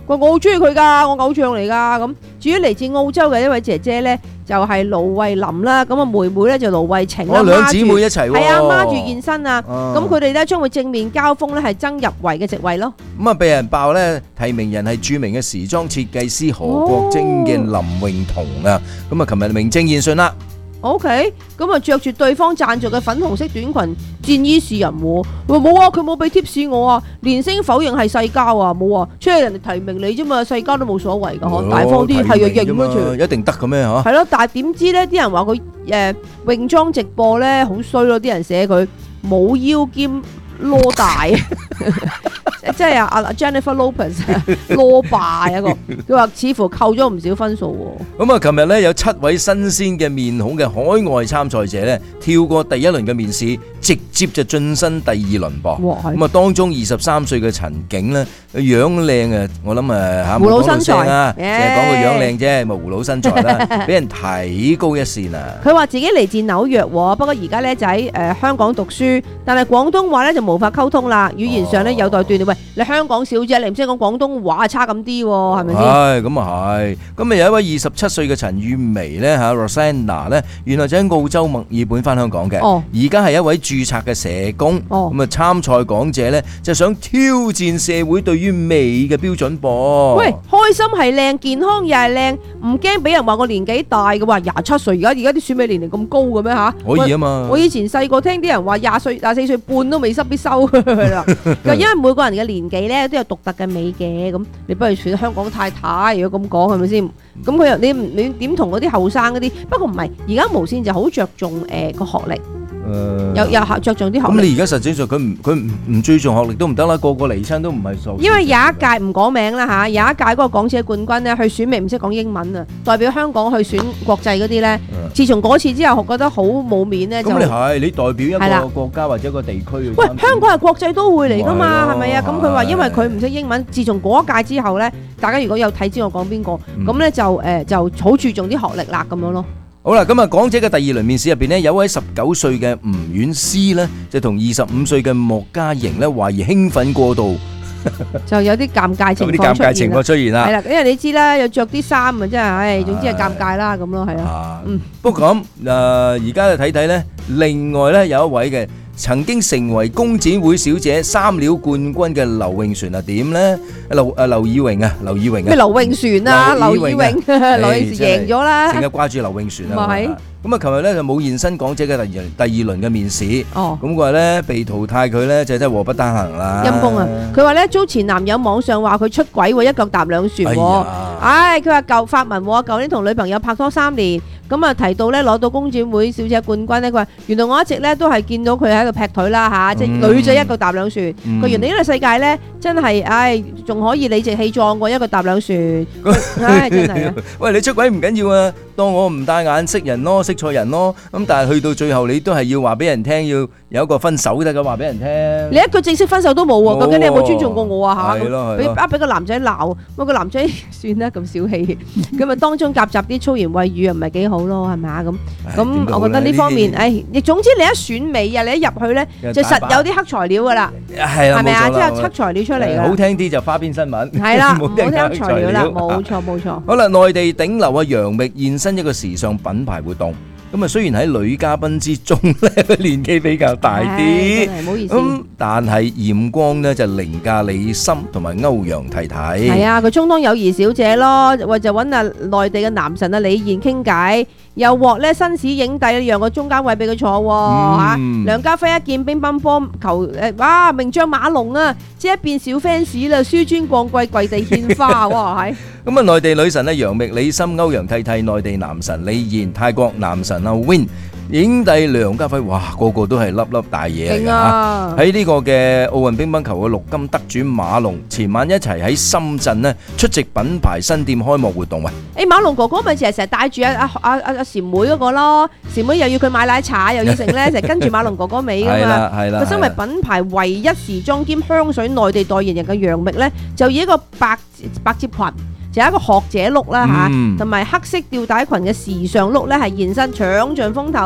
佢話我好中意佢㗎，我偶像嚟㗎咁。至於嚟自澳洲嘅一位姐姐咧，就係盧慧琳啦，咁啊妹妹咧就盧慧晴啦， 哦兩姊妹一齊喎， 係啊孖住現身啊， 哦咁佢哋咧將會正面交鋒咧，係爭入圍嘅席位咯。 咁啊，被人爆咧提名人係著名嘅時裝設計師何國晶嘅林詠彤啊，咁啊，琴日名正言順啦。 O K， 咁啊着住對方贊助嘅粉紅色短裙戰衣示人喎，話冇啊，佢冇俾 tips 我啊，連聲否認係世交啊，冇啊，出嚟人哋提名你啫嘛，世交都冇所謂噶，可大方啲係啊認咗出， 一定得嘅咩嚇？ 係咯，但係點知咧啲人話佢誒泳裝直播咧好衰咯，啲人寫佢冇腰兼攞大。即係啊，阿 Jennifer Lopez 羅霸一個，佢話似乎扣咗唔少分數喎。 咁啊，琴日咧有七位新鮮嘅面孔嘅海外參賽者咧，跳過第一輪嘅面試，直接就晉身第二輪噃。咁啊，當中二十三歲嘅陳景咧，樣靚啊，我諗誒嚇葫蘆身材啊，淨係講佢樣靚啫，咪葫蘆身材啦，俾人睇高一線啊！ 佢話自己嚟自紐約喎，不過而家咧就喺誒香港讀書，但係廣東話咧就無法溝通啦，語言上咧有待鍛鍊。喂，你香港小姐，你唔識講廣東話，差咁啲喎，係咪先？ 係咁啊係，咁啊有一位二十七歲嘅陳雨薇咧嚇 Rosanna 咧，原來就喺澳洲墨爾本翻香港嘅，而家係一位註冊嘅社工，咁啊參賽港姐咧就想挑戰社會對於美嘅標準噃。 喂，開心係靚，健康又係靚，唔驚俾人話我年紀大嘅話，廿七歲而家而家啲選美年齡咁高嘅咩嚇？ 可以啊嘛！ 我以前細個聽啲人話廿歲廿四歲半都未濕必收啦，因為每個人嘅年紀咧都有獨特嘅美嘅，咁你不如選香港太太，如果咁講係咪先？咁佢又你你點同嗰啲後生嗰啲？不過唔係，而家無線就好着重誒個學歷。有有着重啲學歷。 咁你而家實際上佢唔佢唔唔追重學歷都唔得啦，個個嚟親都唔係數。 因為有一屆唔講名啦嚇，有一屆嗰個港姐冠軍咧，去選美唔識講英文啊，代表香港去選國際嗰啲咧。自從嗰次之後，我覺得好冇面咧。 咁你係你代表一個國家或者一個地區。 喂，香港係國際都會嚟㗎嘛，係咪啊？咁佢話因為佢唔識英文，自從嗰一屆之後咧，大家如果有睇知我講邊個，咁咧就誒就好注重啲學歷啦咁樣咯。 好啦，咁啊，港姐嘅第二輪面試入邊呢，有位十九歲嘅吳婉詩呢，就同二十五歲嘅莫嘉瑩呢，懷疑興奮過度， 就有啲尷尬情況出現。有啲尷尬情況出現啦。係啦，因為你知啦，有着啲衫啊，真係，唉，總之係尷尬啦，咁咯，係啊。嗯。不過咁誒，而家就睇睇呢，另外呢有一位嘅。曾經成為工展會小姐三料冠軍嘅劉穎璇啊，點咧？劉誒劉以榮啊，劉以榮啊。咩劉穎璇啊？劉以榮，劉穎璇贏咗啦。成日掛住劉穎璇啊。咪係。咁啊，琴日咧就冇現身港姐嘅第二第二輪嘅面試。哦。咁佢話咧被淘汰佢咧就真係禍不單行啦。陰公啊！佢話咧遭前男友網上話佢出軌喎，一腳踏兩船喎。唉，佢話舊發文喎，舊年同女朋友拍拖三年。咁啊提到咧攞到工展會小姐冠軍咧，佢話原來我一直咧都係見到佢喺度劈腿啦嚇，即係女仔一個踏兩船。佢原來呢個世界咧真係，唉，仲可以理直氣壯過一個踏兩船。唉，真係啊！喂，你出軌唔緊要啊，當我唔帶眼識人咯，識錯人咯。咁但係去到最後，你都係要話俾人聽，要有一個分手得㗎，話俾人聽。你一句正式分手都冇喎，究竟你有冇尊重過我啊嚇？係咯係咯。俾啊俾個男仔鬧，咁個男仔算啦，咁小氣。咁啊當中夾雜啲粗言穢語又唔係幾好。好咯，係咪啊？咁咁，我覺得呢方面，誒，亦總之你一選美啊，你一入去咧，就實有啲黑材料噶啦，係啦，係咪啊？即係黑材料出嚟噶。好聽啲就花邊新聞，係啦，唔好聽黑材料啦，冇錯冇錯。好啦，內地頂流啊，楊冪現身一個時尚品牌活動。咁啊，雖然喺女嘉賓之中咧，年紀比較大啲，唔好意思。咁但係驗光咧就凌駕李森同埋歐陽娣娣。係啊，佢充當友誼小姐咯，或就揾啊內地嘅男神啊李現傾偈，又獲咧紳士影帝，讓個中間位俾佢坐喎嚇。梁家輝一見乒乓波球誒，哇名將馬龍啊，即係變小 fans 啦，紆尊降貴跪地獻花哇係。咁啊，內地女神啊楊冪、李森、歐陽娣娣，內地男神李現、泰國男神啊 Win、影帝梁家輝，哇個個都係粒粒大嘢嚟㗎嚇！喺呢個嘅奧運乒乓球嘅六金得主馬龍，前晚一齊喺深圳呢出席品牌新店開幕活動啊！誒馬龍哥哥咪成日成日帶住阿阿阿阿阿禪妹嗰個咯，禪妹又要佢買奶茶，又要成咧，成日跟住馬龍哥哥尾㗎嘛。係啦係啦。佢身為品牌唯一時裝兼香水內地代言人嘅楊冪咧，就以一個白白摺裙。就係一個學者 look 啦嚇，同埋黑色吊帶裙嘅時尚 look 咧係現身搶盡風頭啊！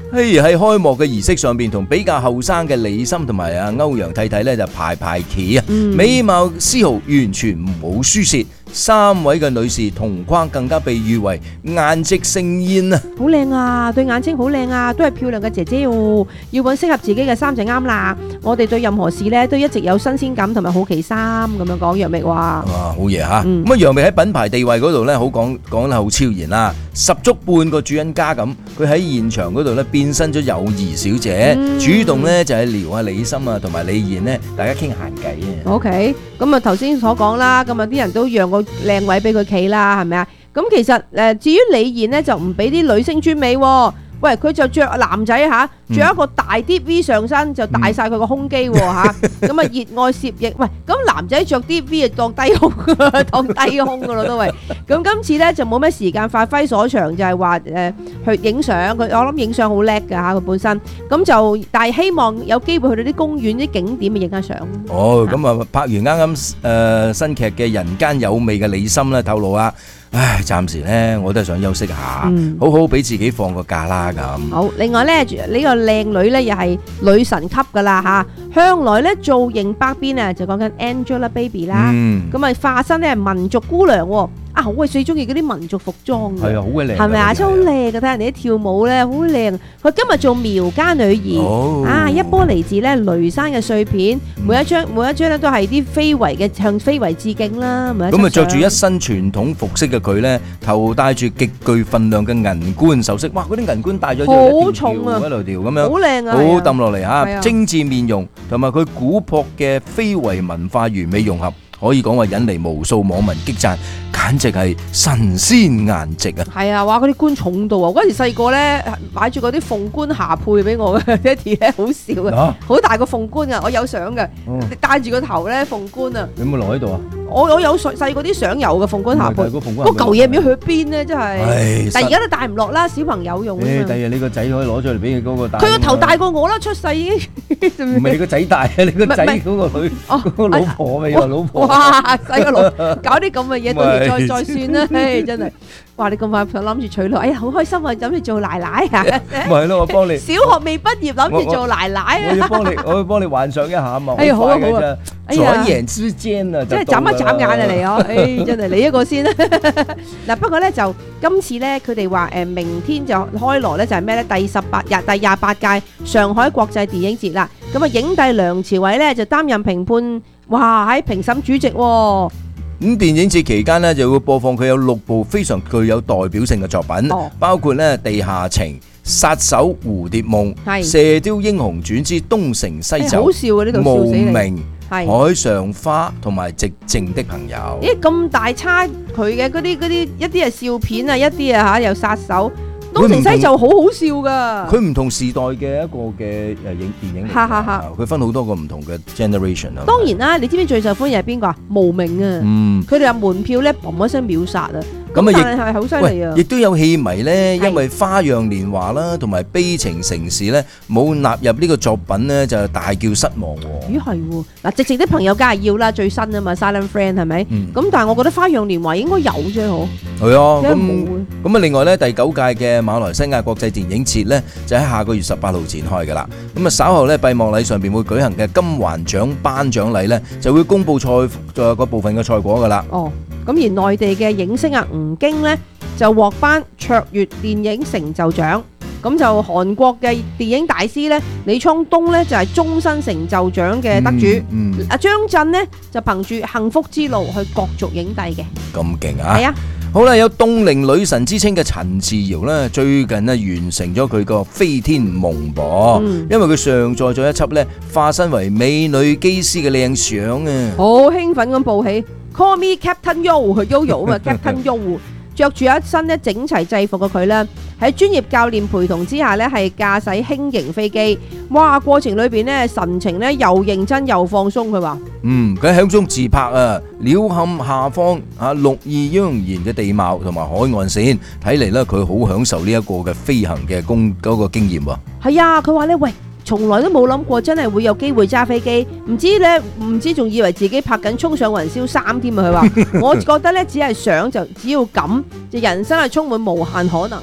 嘿，喺開幕嘅儀式上邊，同比較後生嘅李森同埋啊歐陽蒂蒂咧就排排企啊， 嗯美貌絲毫完全冇輸蝕。三位嘅女士同框更加被譽為顏值盛宴啊！ 好靚啊，對眼睛好靚啊，都係漂亮嘅姐姐哦。要揾適合自己嘅衫就啱啦。我哋對任何事呢都一直有新鮮感同埋好奇心咁樣講。楊冪話： 哇，好嘢嚇！ 嗯咁啊，楊冪喺品牌地位嗰度咧，好講講得好超然啦，十足半個主人家咁。佢喺現場嗰度咧變身咗友誼小姐， 嗯主動咧就係撩下李森啊同埋李賢呢，大家傾閒偈啊！ OK，咁啊頭先所講啦，咁啊啲人都讓個靚位俾佢企啦，係咪啊？咁其實誒，至於李賢呢，就唔俾啲女星專美喎。喂，佢就着男仔嚇，着一個大啲 V 上身，就大晒佢個胸肌喎嚇。咁啊熱愛攝影，喂，咁男仔着啲 V 啊當低胸，當低胸噶咯都係。咁今次咧就冇咩時間發揮所長，就係話誒去影相。佢我諗影相好叻㗎嚇，佢本身。咁就但係希望有機會去到啲公園啲景點去影下相。 哦，咁啊拍完啱啱誒新劇嘅《人間有味》嘅李森咧透露啊。唉，暫時咧我都係想休息下， 嗯好好俾自己放個假啦咁。 好，另外咧呢個靚女咧又係女神級噶啦嚇，向來咧造型百變啊，就講緊 Angelababy 啦， 嗯咁啊化身咧係民族姑娘喎。啊，好鬼最中意嗰啲民族服裝嘅， 係啊，好鬼靚， 係咪啊？真係好靚嘅，睇人哋啲跳舞咧，好靚。佢今日做苗家女兒， 哦啊，一波嚟自咧雷山嘅碎片，每一張每一張咧都係啲非遺嘅向非遺致敬啦。每一張咁啊，着住相一身傳統服飾嘅佢咧，頭戴住極具份量嘅銀冠首飾，哇！嗰啲銀冠戴咗之後一條好重啊條一路條咁樣， 好靚啊好係啊抌落嚟係啊嚇，精緻面容同埋佢古樸嘅非遺文化完美融合，可以講話引嚟無數網民激讚，簡直係神仙顏值啊！ 係啊，哇！嗰啲冠重到啊！嗰時細個咧買住嗰啲鳳冠霞帔俾我嘅爹哋咧，好笑啊！好大個鳳冠啊，我有相嘅， 哦戴住個頭咧鳳冠啊！ 你有冇留喺度啊？ 我我有細細個啲相有嘅鳳冠霞帔， 唔係嗰鳳冠嗰嚿嘢唔知去邊咧，真唉係。但係而家都戴唔落啦，小朋友用啊誒， 嘛第。日你個仔可以攞出嚟俾佢嗰個戴。 佢個頭大過我啦，出世已經。 唔係你個仔大啊，你個仔唔係嗰個女嗰個老婆咪又係老婆。 哇！細個佬搞啲咁嘅嘢，到時再唔係再算啦。唉，真係。哇！你咁快諗住娶女，哎呀，好開心啊！諗住做奶奶啊！ 咪係咯，我幫你。 小學未畢業，諗住做奶奶啊！ 我要幫你，我要幫你幻想一下啊嘛。 哎呀好啊好啊快嘅啫哎呀轉眼之間啊， 即係眨一眨眼啊你哦，誒真係你一個先啦。嗱不過咧就今次咧佢哋話誒明天就開鑼咧就係咩咧？第十八日第廿八屆上海國際電影節啦。咁啊影帝梁朝偉咧就擔任評判，哇喺評審主席喎。 咁電影節期間呢，就會播放佢有六部非常具有代表性嘅作品， 哦包括呢《地下情》、《殺手蝴蝶夢》、 係 《射雕英雄傳之東成西就》、 哎好笑啊呢度笑無死你名、 係海上花同埋寂靜的朋友。 咦咁大差佢嘅嗰啲嗰啲一啲係笑片啊，一啲啊嚇又殺手。東成西就好好笑噶， 佢唔同時代嘅一個嘅誒影電影嚟哈哈哈㗎，佢分好多個唔同嘅 generation 啊。 當然啦，你知唔知最受歡迎係邊個啊？無名啊， 嗯佢哋話門票咧砰一聲秒殺啊！ 咁啊， 但係好犀利啊喂！亦都有戲迷咧，因為《花樣年華》啦，同埋《悲情城市》咧，冇納入呢個作品咧，就大叫失望喎。 咦係喎，嗱，直直啲朋友梗係要啦，最新啊嘛，Silent Friend 係咪？咁但係我覺得《花樣年華》應該有啫，嗬。 係啊， 點解咁冇嘅咁啊，另外咧，第九屆嘅馬來西亞國際電影節咧，就喺下個月十八號展開㗎啦。咁啊，稍後咧閉幕禮上邊會舉行嘅金環獎頒獎禮咧，就會公佈賽誒嗰部分嘅賽果㗎啦。 哦，咁而內地嘅影星啊吳京咧就獲頒卓越電影成就獎，咁就韓國嘅電影大師咧李滄東咧就係終身成就獎嘅得主， 嗯， 阿張震咧就憑住幸福之路去角逐影帝嘅。 咁勁啊！ 係啊。 好啦，有凍齡女神之稱嘅陳自瑤咧，最近咧完成咗佢個飛天夢噃， 嗯因為佢上載咗一輯咧化身為美女機師嘅靚相啊！ 好興奮咁報喜 ，Call me Captain Yo，Yo 啊嘛，Captain Yo，着住一身咧整齊制服嘅佢咧，喺專業教練陪同之下咧，係駕駛輕型飛機。哇！過程裏邊咧神情咧又認真又放鬆，佢話。 嗯，佢喺中自拍啊，鳥瞰下方啊綠意盎然嘅地貌同埋海岸線，睇嚟咧佢好享受呢一個嘅飛行嘅工嗰個經驗喎。 係啊，佢話咧喂。從來都冇諗過真係會有機會揸飛機，唔知咧，唔知仲以為自己拍緊衝上雲霄三添啊！佢話，我覺得咧只係想就只要咁，就人生係充滿無限可能噶啦。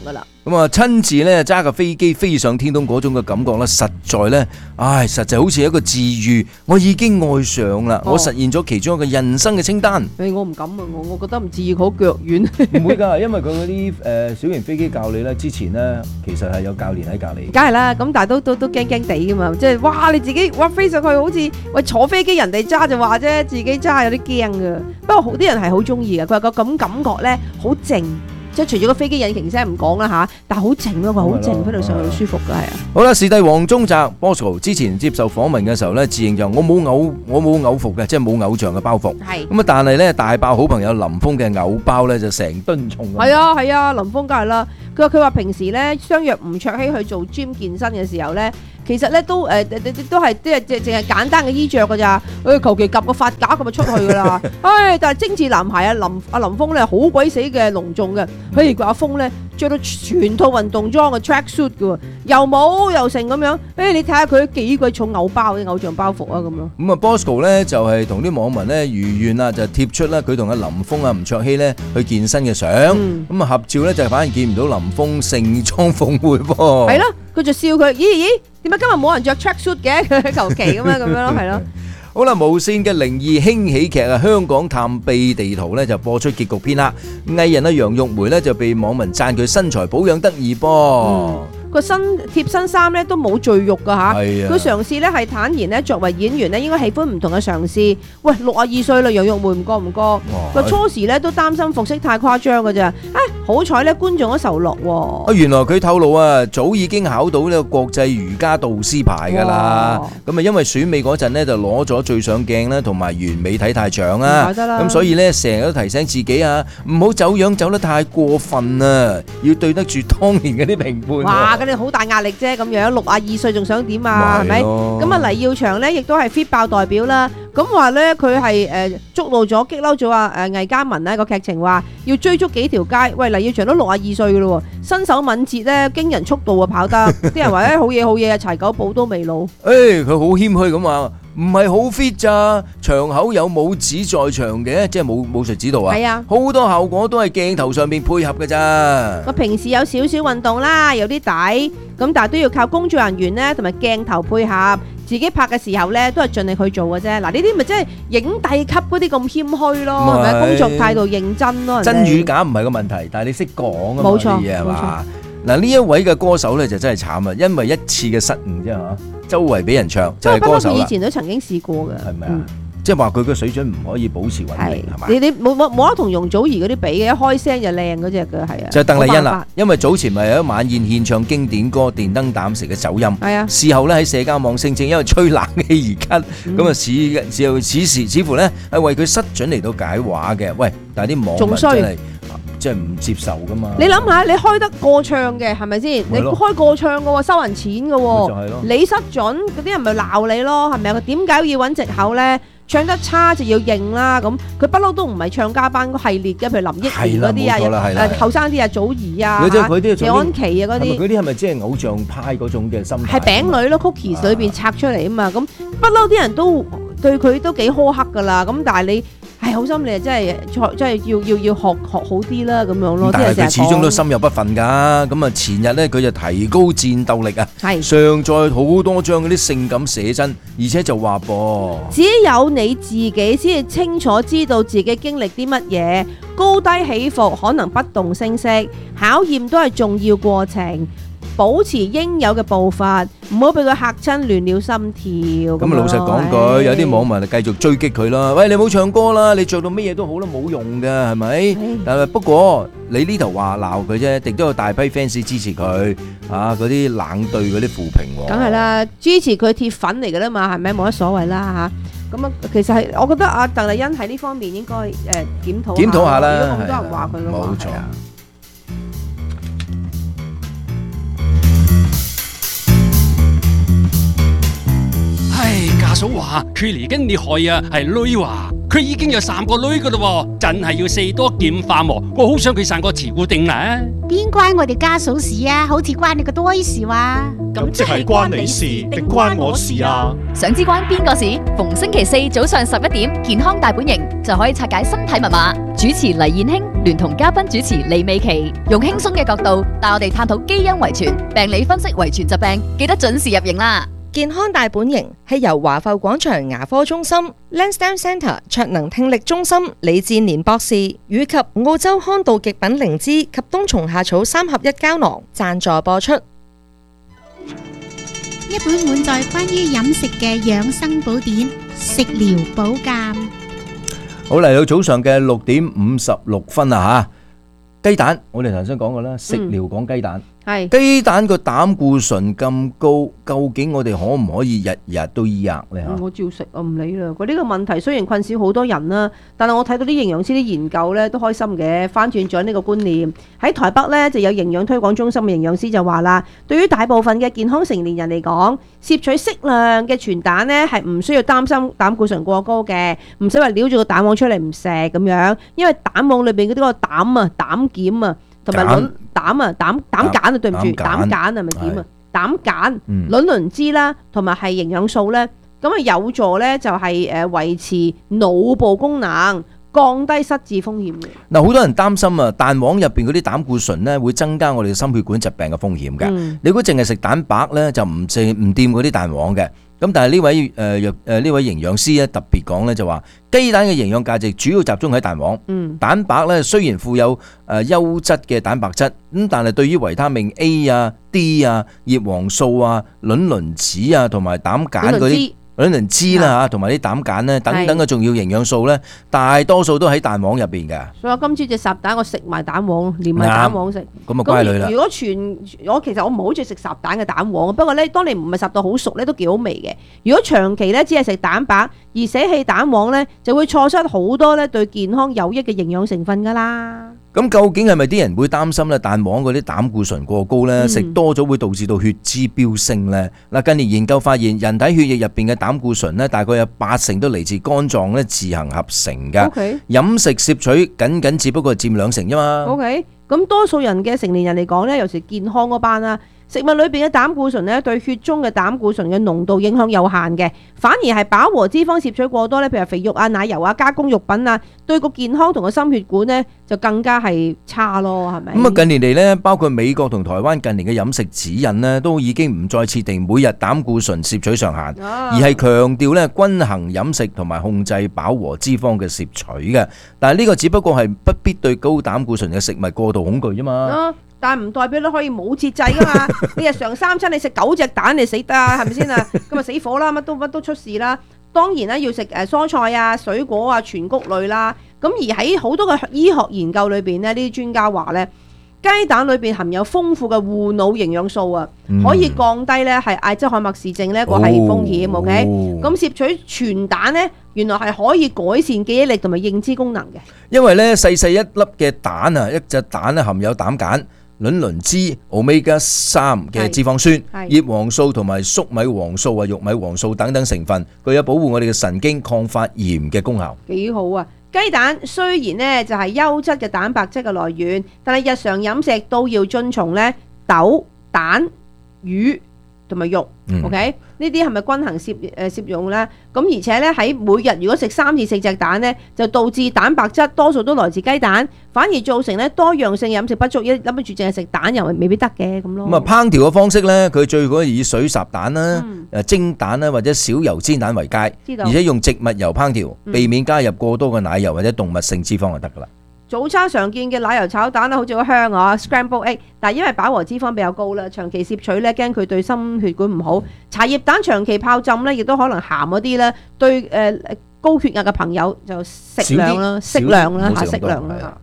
咁啊，親自咧揸架飛機飛上天空嗰種嘅感覺咧，實在咧，唉，實在好似一個治愈。我已經愛上啦， 哦我實現咗其中一個人生嘅清單。 誒，我唔敢啊，我我覺得唔至於好腳軟。 唔會㗎，因為佢嗰啲誒小型飛機教你咧，之前咧其實係有教練喺隔離。 梗係啦，咁但係都都都驚驚地噶嘛，即係哇你自己哇飛上去好似喂坐飛機人哋揸就話啫，自己揸有啲驚噶。不過好啲人係好中意嘅，佢話個咁感覺咧好靜。即係除咗個飛機引擎聲唔講啦嚇，但係好靜咯，佢好靜，飛到上去好舒服㗎，係啊。 好啦，視帝黃宗澤 Bosco 之前接受訪問嘅時候咧，自認就我冇偶我冇偶服嘅，即係冇偶像嘅包袱。 係咁啊，但係咧大爆好朋友林峰嘅偶包咧就成噸重咁。 係啊係啊，林峰梗係啦。佢話佢話平時咧相約吳卓羲去做 gym 健身嘅時候咧，其實咧都誒都係即係淨淨係簡單嘅衣着㗎咋，誒求其夾個髮夾咁就出去㗎啦。唉，但係精緻男孩啊林阿林峰咧好鬼死嘅隆重嘅，譬如阿峰咧着到全套運動裝嘅 track suit 嘅喎，又冇又成咁樣。誒你睇下佢幾鬼重偶包啲偶像包袱啊咁咯。 咁啊 Bosco 咧就係同啲網民咧如願啦，就貼出啦佢同阿林峰啊吳卓羲咧去健身嘅相。咁啊合照咧就反而見唔到林峰盛裝鳳會噃。 係咯，佢就笑佢，咦咦，點解今日冇人着 track suit 嘅？佢求其咁樣咁樣咯，係咯。 好啦，無線嘅靈異輕喜劇啊，香港探秘地圖咧就播出結局篇啦。藝人啊楊玉梅咧就被網民讚佢身材保養得宜噃。 個身貼身衫咧都冇贅肉噶嚇， 係啊佢嘗試咧係坦言咧作為演員咧應該喜歡唔同嘅嘗試。喂，六啊二歲啦，楊玉梅唔覺唔覺？佢初時咧都擔心服飾太誇張㗎咋，啊好彩咧觀眾都受落喎。 啊，原來佢透露啊，早已經考到呢個國際瑜伽導師牌㗎啦。咁啊，因為選美嗰陣咧就攞咗最上鏡啦，同埋完美體態獎啊。咁所以咧成日都提醒自己啊，唔好走樣走得太過分啊，要對得住當年嗰啲評判。 哇！咁你好大壓力啫，咁樣六啊二歲仲想點啊？係咪？咁啊黎耀祥咧亦都係 fit 爆代表啦。咁話咧佢係誒觸怒咗激嬲咗啊誒魏嘉文咧個劇情話要追逐幾條街。喂，黎耀祥都六啊二歲噶咯喎，身手敏捷咧驚人速度啊跑得。啲人話咧好嘢好嘢啊，柴九寶都未老。 誒，佢好謙虛咁話。唔係好 fit 咋，場口有武指在場嘅，即係武武術指導啊。 係啊， 好多效果都係鏡頭上面配合嘅咋。 我平時有少少運動啦，有啲底，咁但係都要靠工作人員咧同埋鏡頭配合。自己拍嘅時候咧都係盡力去做嘅啫。嗱，呢啲咪即係影帝級嗰啲咁謙虛咯，係咪？工作態度認真咯。 真與假唔係個問題，但係你識講啊嘛， 冇錯， 啲嘢係嘛？嗱，呢一位嘅歌手咧就真係慘啊，因為一次嘅失誤啫嚇，周圍俾人唱就係歌手啦。 以前都曾經試過嘅， 係咪啊？即係話佢個水準唔可以保持穩定係嘛？ 你你冇冇冇得同容祖兒嗰啲比嘅，一開聲就靚嗰隻嘅係啊。 就係鄧麗欣啦，因為早前咪有一晚宴獻唱經典歌《電燈膽石》嘅走音， 係啊。 事後咧喺社交網聲稱因為吹冷氣而咳，咁啊似似似時似乎咧係為佢失準嚟到解話嘅。喂，但係啲網民真係即係唔接受噶嘛？ 你諗下，你開得過唱嘅係咪先？你開過唱嘅喎，收人錢嘅喎，你失準嗰啲人咪鬧你咯，係咪啊？佢點解要揾藉口咧？唱得差就要認啦，咁佢不嬲都唔係唱家班個系列嘅，譬如林憶蓮嗰啲啊，誒後生啲啊，祖兒啊，謝安琪啊嗰啲， 嗰啲係咪即係偶像派嗰種嘅心態？ 係餅女咯 ，Cookies 裏邊拆出嚟啊嘛，咁不嬲啲人都對佢都幾苛刻噶啦，咁但係你。係好心，你啊真係真係要要要學學好啲啦，咁樣咯。 但係佢始終都心有不忿㗎。咁啊，前日咧佢就提高戰鬥力啊， 係上載好多張嗰啲性感寫真，而且就話噃， 只有你自己先至清楚知道自己經歷啲乜嘢，高低起伏可能不動聲色，考驗都係重要過程。保持應有嘅步伐，唔好俾佢嚇親亂了心跳。 咁啊，老實講句，有啲網民就繼續追擊佢啦。喂，你冇唱歌啦，你做到乜嘢都好都冇用嘅，係咪？但係不過你呢頭話鬧佢啫，亦都有大批 fans 支持佢啊！嗰啲冷對嗰啲負評喎。 梗係啦，支持佢鐵粉嚟㗎啦嘛，係咪？冇乜所謂啦嚇。咁啊，其實係我覺得阿鄧麗欣喺呢方面應該誒檢討檢討下啦。 如果咁多人話佢嘅話， 冇錯。 家嫂話佢嚟緊你害啊，係女話。 佢已經有三個女噶啦，真係要四多劍化喎。我好想佢生個慈姑定啦。 邊關我哋家嫂事啊？好似關你個堆事話。 咁即係關你事定關我事啊？ 想知關邊個事？逢星期四早上十一點，健康大本營就可以拆解身體密碼。主持黎燕卿聯同嘉賓主持李美琪，用輕鬆嘅角度帶我哋探討基因遺傳、病理分析遺傳疾病，記得準時入營啦！ 健康大本營係由華埠廣場牙科中心、Lansdowne Centre 卓能聽力中心李志年博士以及澳洲康道極品靈芝及冬蟲夏草三合一膠囊贊助播出。 一本滿載關於飲食嘅養生寶典，食療保鑑。 好，嚟到早上嘅六點五十六分啦吓，雞蛋我哋頭先講過啦，食療講雞蛋。 係雞蛋個膽固醇咁高，究竟我哋可唔可以日日都吔呢？嚇？ 我照食，我唔理啦。佢呢個問題雖然困擾好多人啦，但係我睇到啲營養師啲研究咧都開心嘅，翻轉咗呢個觀念。喺台北咧就有營養推廣中心嘅營養師就話啦，對於大部分嘅健康成年人嚟講，攝取適量嘅全蛋咧係唔需要擔心膽固醇過高嘅，唔使話撩住個蛋黃出嚟唔食咁樣，因為蛋黃裏邊嗰啲個膽啊、膽鹼啊。同埋卵膽啊，膽膽鹼啊，對唔住，膽鹼係咪點啊？膽鹼、卵磷脂啦，同埋係營養素咧，咁啊有助咧就係誒維持腦部功能，降低失智風險嘅。 嗱，好多人擔心啊，蛋黃入邊嗰啲膽固醇咧會增加我哋心血管疾病嘅風險嘅。你如果淨係食蛋白咧，就唔食唔掂嗰啲蛋黃嘅。咁但係呢位誒藥誒呢位營養師咧特別講咧就話，雞蛋嘅營養價值主要集中喺蛋黃。嗯，蛋白咧雖然富有誒優質嘅蛋白質，咁但係對於維他命 A 啊、D 啊、葉黃素啊、卵磷脂啊同埋膽鹼嗰啲。卵磷脂啦嚇，同埋啲膽鹼咧等等嘅重要營養素咧，大多數都喺蛋黃入邊嘅。 所以我今朝隻烚蛋，我食埋蛋黃，連埋蛋黃食。 咁啊乖女啦。 如果全我其實我唔係好中意食烚蛋嘅蛋黃，不過咧，當你唔係烚到好熟咧，都幾好味嘅。如果長期咧只係食蛋白而捨棄蛋黃咧，就會錯失好多咧對健康有益嘅營養成分㗎啦。 咁究竟係咪啲人會擔心咧蛋黃嗰啲膽固醇過高咧，食多咗會導致到血脂飆升咧？嗱，近年研究發現，人體血液入邊嘅膽固醇咧，大概有八成都嚟自肝臟咧自行合成㗎。 Okay. 飲食攝取僅僅只不過佔兩成啫嘛。 OK，咁多數人嘅成年人嚟講咧，尤其是健康嗰班啦。食物裏邊嘅膽固醇咧，對血中嘅膽固醇嘅濃度影響有限嘅，反而係飽和脂肪攝取過多咧，譬如肥肉啊、奶油啊、加工肉品啊，對個健康同個心血管咧就更加係差咯，係咪？ 咁啊，近年嚟咧，包括美國同台灣近年嘅飲食指引咧，都已經唔再設定每日膽固醇攝取上限，而係強調咧均衡飲食同埋控制飽和脂肪嘅攝取嘅。但係呢個只不過係不必對高膽固醇嘅食物過度恐懼啫嘛。 但係唔代表你可以冇節制噶嘛？你日常三餐你食九隻蛋你死得啊，係咪先啊？咁啊死火啦，乜都乜都出事啦。當然啦，要食誒蔬菜啊、水果啊、全穀類啦。咁而喺好多嘅醫學研究裏邊咧，呢啲專家話咧，雞蛋裏邊含有豐富嘅護腦營養素啊，嗯、可以降低咧係艾滋海默氏症呢個係風險。哦、OK，咁攝取全蛋咧，原來係可以改善記憶力同埋認知功能嘅。 因為咧細細一粒嘅蛋啊，一隻蛋咧含有膽鹼、卵磷脂、Omega 三嘅脂肪酸、葉黃素同埋粟米黃素啊、玉米黃素等等成分，具有保護我哋嘅神經、抗發炎嘅功效。 幾好啊！雞蛋雖然呢就係優質嘅蛋白質嘅來源，但係日常飲食都要遵從咧豆、蛋、魚同埋肉。嗯、OK，呢啲係咪均衡攝誒攝用咧？咁而且咧喺每日如果食三至四隻蛋咧，就導致蛋白質多數都來自雞蛋，反而造成咧多樣性飲食不足。一諗住淨係食蛋又未必得嘅咁咯。 咁啊，烹調嘅方式咧，佢最好以水烚蛋啦、誒、嗯、蒸蛋啦或者少油煎蛋為佳，而且用植物油烹調，避免加入過多嘅奶油或者動物性脂肪就得噶啦。 早餐常見嘅奶油炒蛋好似好香啊 ，scrambled egg， 但係因為飽和脂肪比較高啦，長期攝取咧驚佢對心血管唔好。茶葉蛋長期泡浸咧，亦都可能鹹嗰啲咧，對誒、呃、高血壓嘅朋友就適量啦，適量啦嚇，適量啦嚇。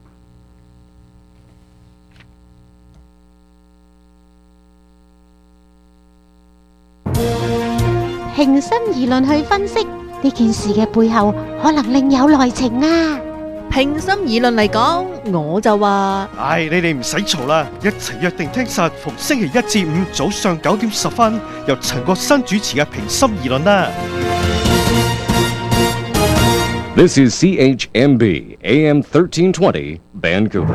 平心而論去分析呢件事嘅背後，可能另有內情啊！ 平心而論嚟講，我就話： 唉，你哋唔使嘈啦，一齊約定聽實逢星期一至五早上九點十分，由陳國新主持嘅平心而論啦。 This is C H M B A M thirteen twenty Vancouver.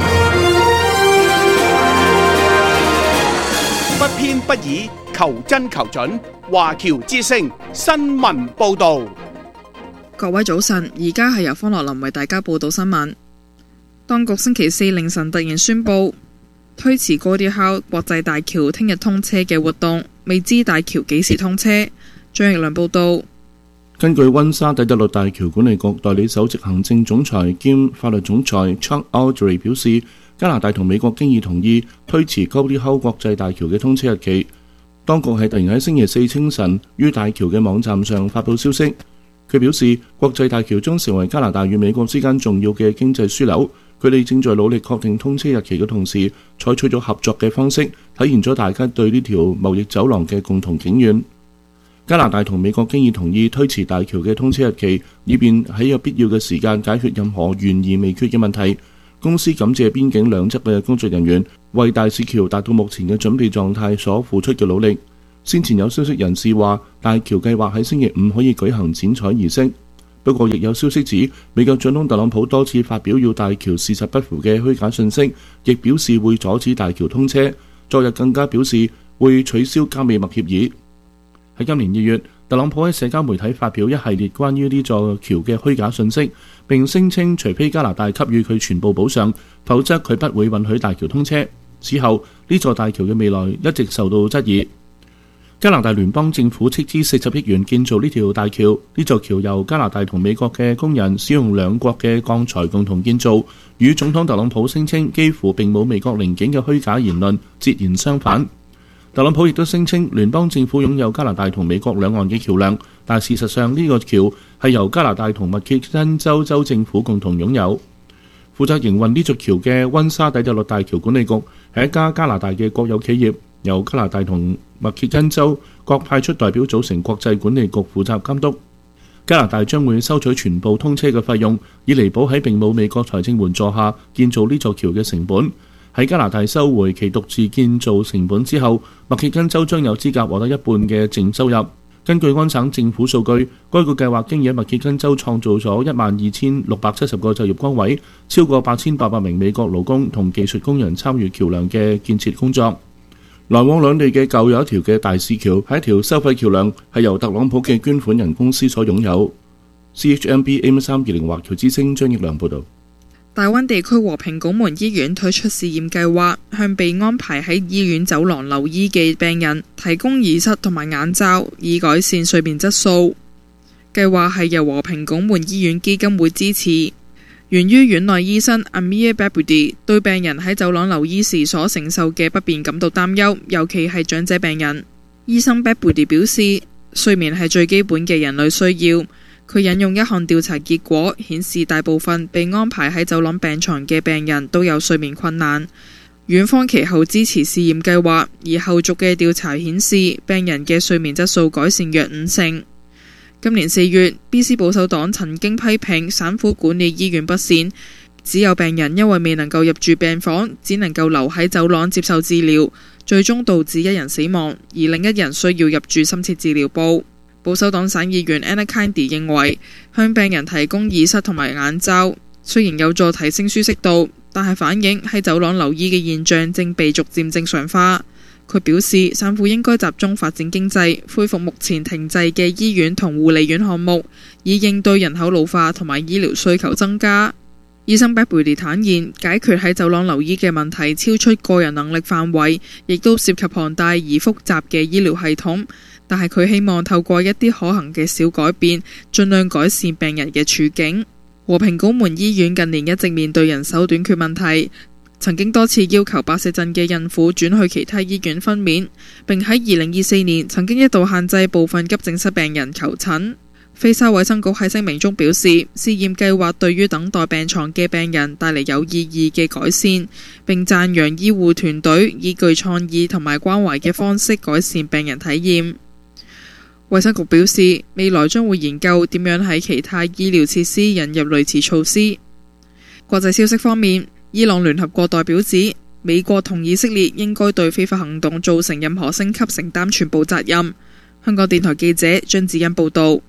不偏不倚，求真求準。華僑之聲新聞報導。 各位早晨，而家係由方樂林為大家報道新聞。當局星期四凌晨突然宣布推遲 Gordie Howe 國際大橋聽日通車嘅活動，未知大橋幾時通車。張奕良報導。 根據溫莎底特律大橋管理局代理首席行政總裁兼法律總裁 Chuck Aldry 表示，加拿大同美國經已同意推遲 Gordie Howe 國際大橋嘅通車日期。當局係突然喺星期四清晨於大橋嘅網站上發布消息。佢表示，國際大橋將成為加拿大與美國之間重要嘅經濟樞紐。佢哋正在努力確定通車日期嘅同時，採取咗合作嘅方式，體現咗大家對呢條貿易走廊嘅共同景願。加拿大同美國經已同意推遲大橋嘅通車日期，以便喺有必要嘅時間解決任何懸而未決嘅問題。公司感謝邊境兩側嘅工作人員為大使橋達到目前嘅準備狀態所付出嘅努力。先前有消息人士話，大橋計劃喺星期五可以舉行剪彩儀式。不過，亦有消息指美國總統特朗普多次發表與大橋事實不符嘅虛假信息，亦表示會阻止大橋通車。昨日更加表示會取消加美墨協議。喺今年二月，特朗普喺社交媒體發表一系列關於呢座橋嘅虛假信息，並聲稱除非加拿大給予佢全部補償，否則佢不會允許大橋通車。此後，呢座大橋嘅未來一直受到質疑。加拿大聯邦政府斥資四十億元建造呢條大橋，呢座橋由加拿大同美國嘅工人使用兩國嘅鋼材共同建造，與總統特朗普聲稱幾乎並冇美國零件嘅虛假言論截然相反。特朗普亦都聲稱聯邦政府擁有加拿大同美國兩岸嘅橋梁，但事實上呢個橋係由加拿大同密歇根州州政府共同擁有。負責營運呢座橋嘅溫莎底特律大橋管理局係一家加拿大嘅國有企業，由加拿大同密歇根州各派出代表組成國際管理局負責監督。加拿大將會收取全部通車嘅費用，以彌補喺並冇美國財政援助下建造呢座橋嘅成本。喺加拿大收回其獨自建造成本之後，密歇根州將有資格獲得一半嘅淨收入。根據安省政府數據，該個計劃經已喺密歇根州創造咗一萬二千六百七十個就業崗位，超過八千八百名美國勞工同技術工人參與橋梁嘅建設工作。來往兩地嘅舊有一條嘅大使橋係一條收費橋梁，係由特朗普嘅捐款人公司所擁有。C H M B A M 三二零華僑之聲張益良報導。 大灣地區和平拱門醫院推出試驗計劃，向被安排喺醫院走廊留醫嘅病人提供耳塞同埋眼罩，以改善睡眠質素。計劃係由和平拱門醫院基金會支持，源於院內醫生 Amir Babudi 對病人喺走廊留醫時所承受嘅不便感到擔憂，尤其係長者病人。醫生 Babudi 表示，睡眠係最基本嘅人類需要。佢引用一項調查結果顯示，大部分被安排喺走廊病床嘅病人都有睡眠困難。院方其後支持試驗計劃，而後續嘅調查顯示，病人嘅睡眠質素改善約五成。今年四月 ，B C 保守黨曾經批評省府管理醫院不善，只有病人因為未能夠入住病房，只能夠留喺走廊接受治療，最終導致一人死亡，而另一人需要入住深切治療部。保守黨省議員 Anna Kennedy 認為，向病人提供耳塞同埋眼罩，雖然有助提升舒適度，但係反映喺走廊留醫嘅現象正被逐漸正常化。佢表示，省府應該集中發展經濟，恢復目前停滯嘅醫院同護理院項目，以應對人口老化同埋醫療需求增加。醫生 Babudi 坦言，解決喺走廊留醫嘅問題超出個人能力範圍，亦都涉及龐大而複雜嘅醫療系統。但係佢希望透過一啲可行嘅小改變，盡量改善病人嘅處境。和平拱門醫院近年一直面對人手短缺問題，曾經多次要求白石鎮嘅孕婦轉去其他醫院分娩，並喺二零二四年曾經一度限制部分急症室病人求診。菲沙衛生局喺聲明中表示，試驗計劃對於等待病床嘅病人帶嚟有意義嘅改善，並讚揚醫護團隊以具創意同埋關懷嘅方式改善病人體驗。衛生局表示，未來將會研究點樣喺其他醫療設施引入類似措施。國際消息方面，伊朗聯合國代表指，美國同以色列應該對非法行動造成任何升級承擔全部責任。香港電台記者張子欣報道。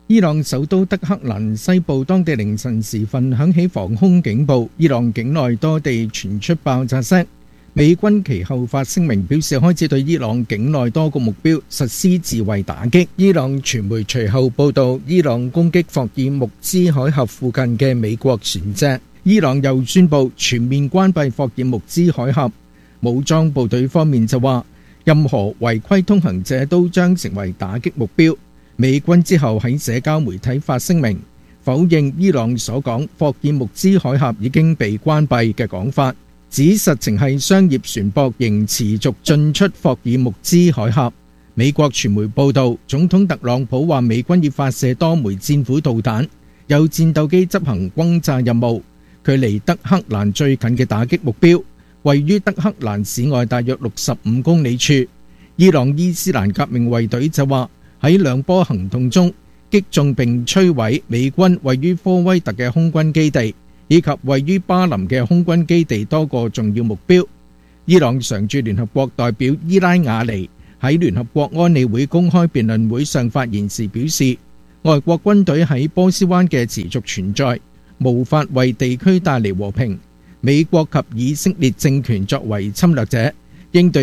伊朗首都德黑蘭西部當地凌晨時分響起防空警報，伊朗境內多地傳出爆炸聲。美軍其後發聲明表示，開始對伊朗境內多個目標實施自衛打擊。伊朗傳媒隨後報道，伊朗攻擊霍爾木茲海峽附近嘅美國船隻。伊朗又宣布全面關閉霍爾木茲海峽。武裝部隊方面就話，任何違規通行者都將成為打擊目標。美軍之後喺社交媒體發聲明，否認伊朗所講霍爾木茲海峽已經被關閉嘅講法，指實情係商業船舶仍持續進出霍爾木茲海峽。美國傳媒報道，總統特朗普話美軍已發射多枚戰斧導彈，有戰鬥機執行轟炸任務。距離德黑蘭最近嘅打擊目標位於德黑蘭市外大約六十五公里處。伊朗伊斯蘭革命衛隊就話，喺兩波行動中擊中並摧毀美軍位於科威特嘅空軍基地，以及位於巴林嘅空軍基地多個重要目標。伊朗常駐聯合國代表伊拉瓦尼喺聯合國安理會公開辯論會上發言時表示，外國軍隊喺波斯灣嘅持續存在無法為地區帶嚟和平。美國及以色列政權作為侵略者，應對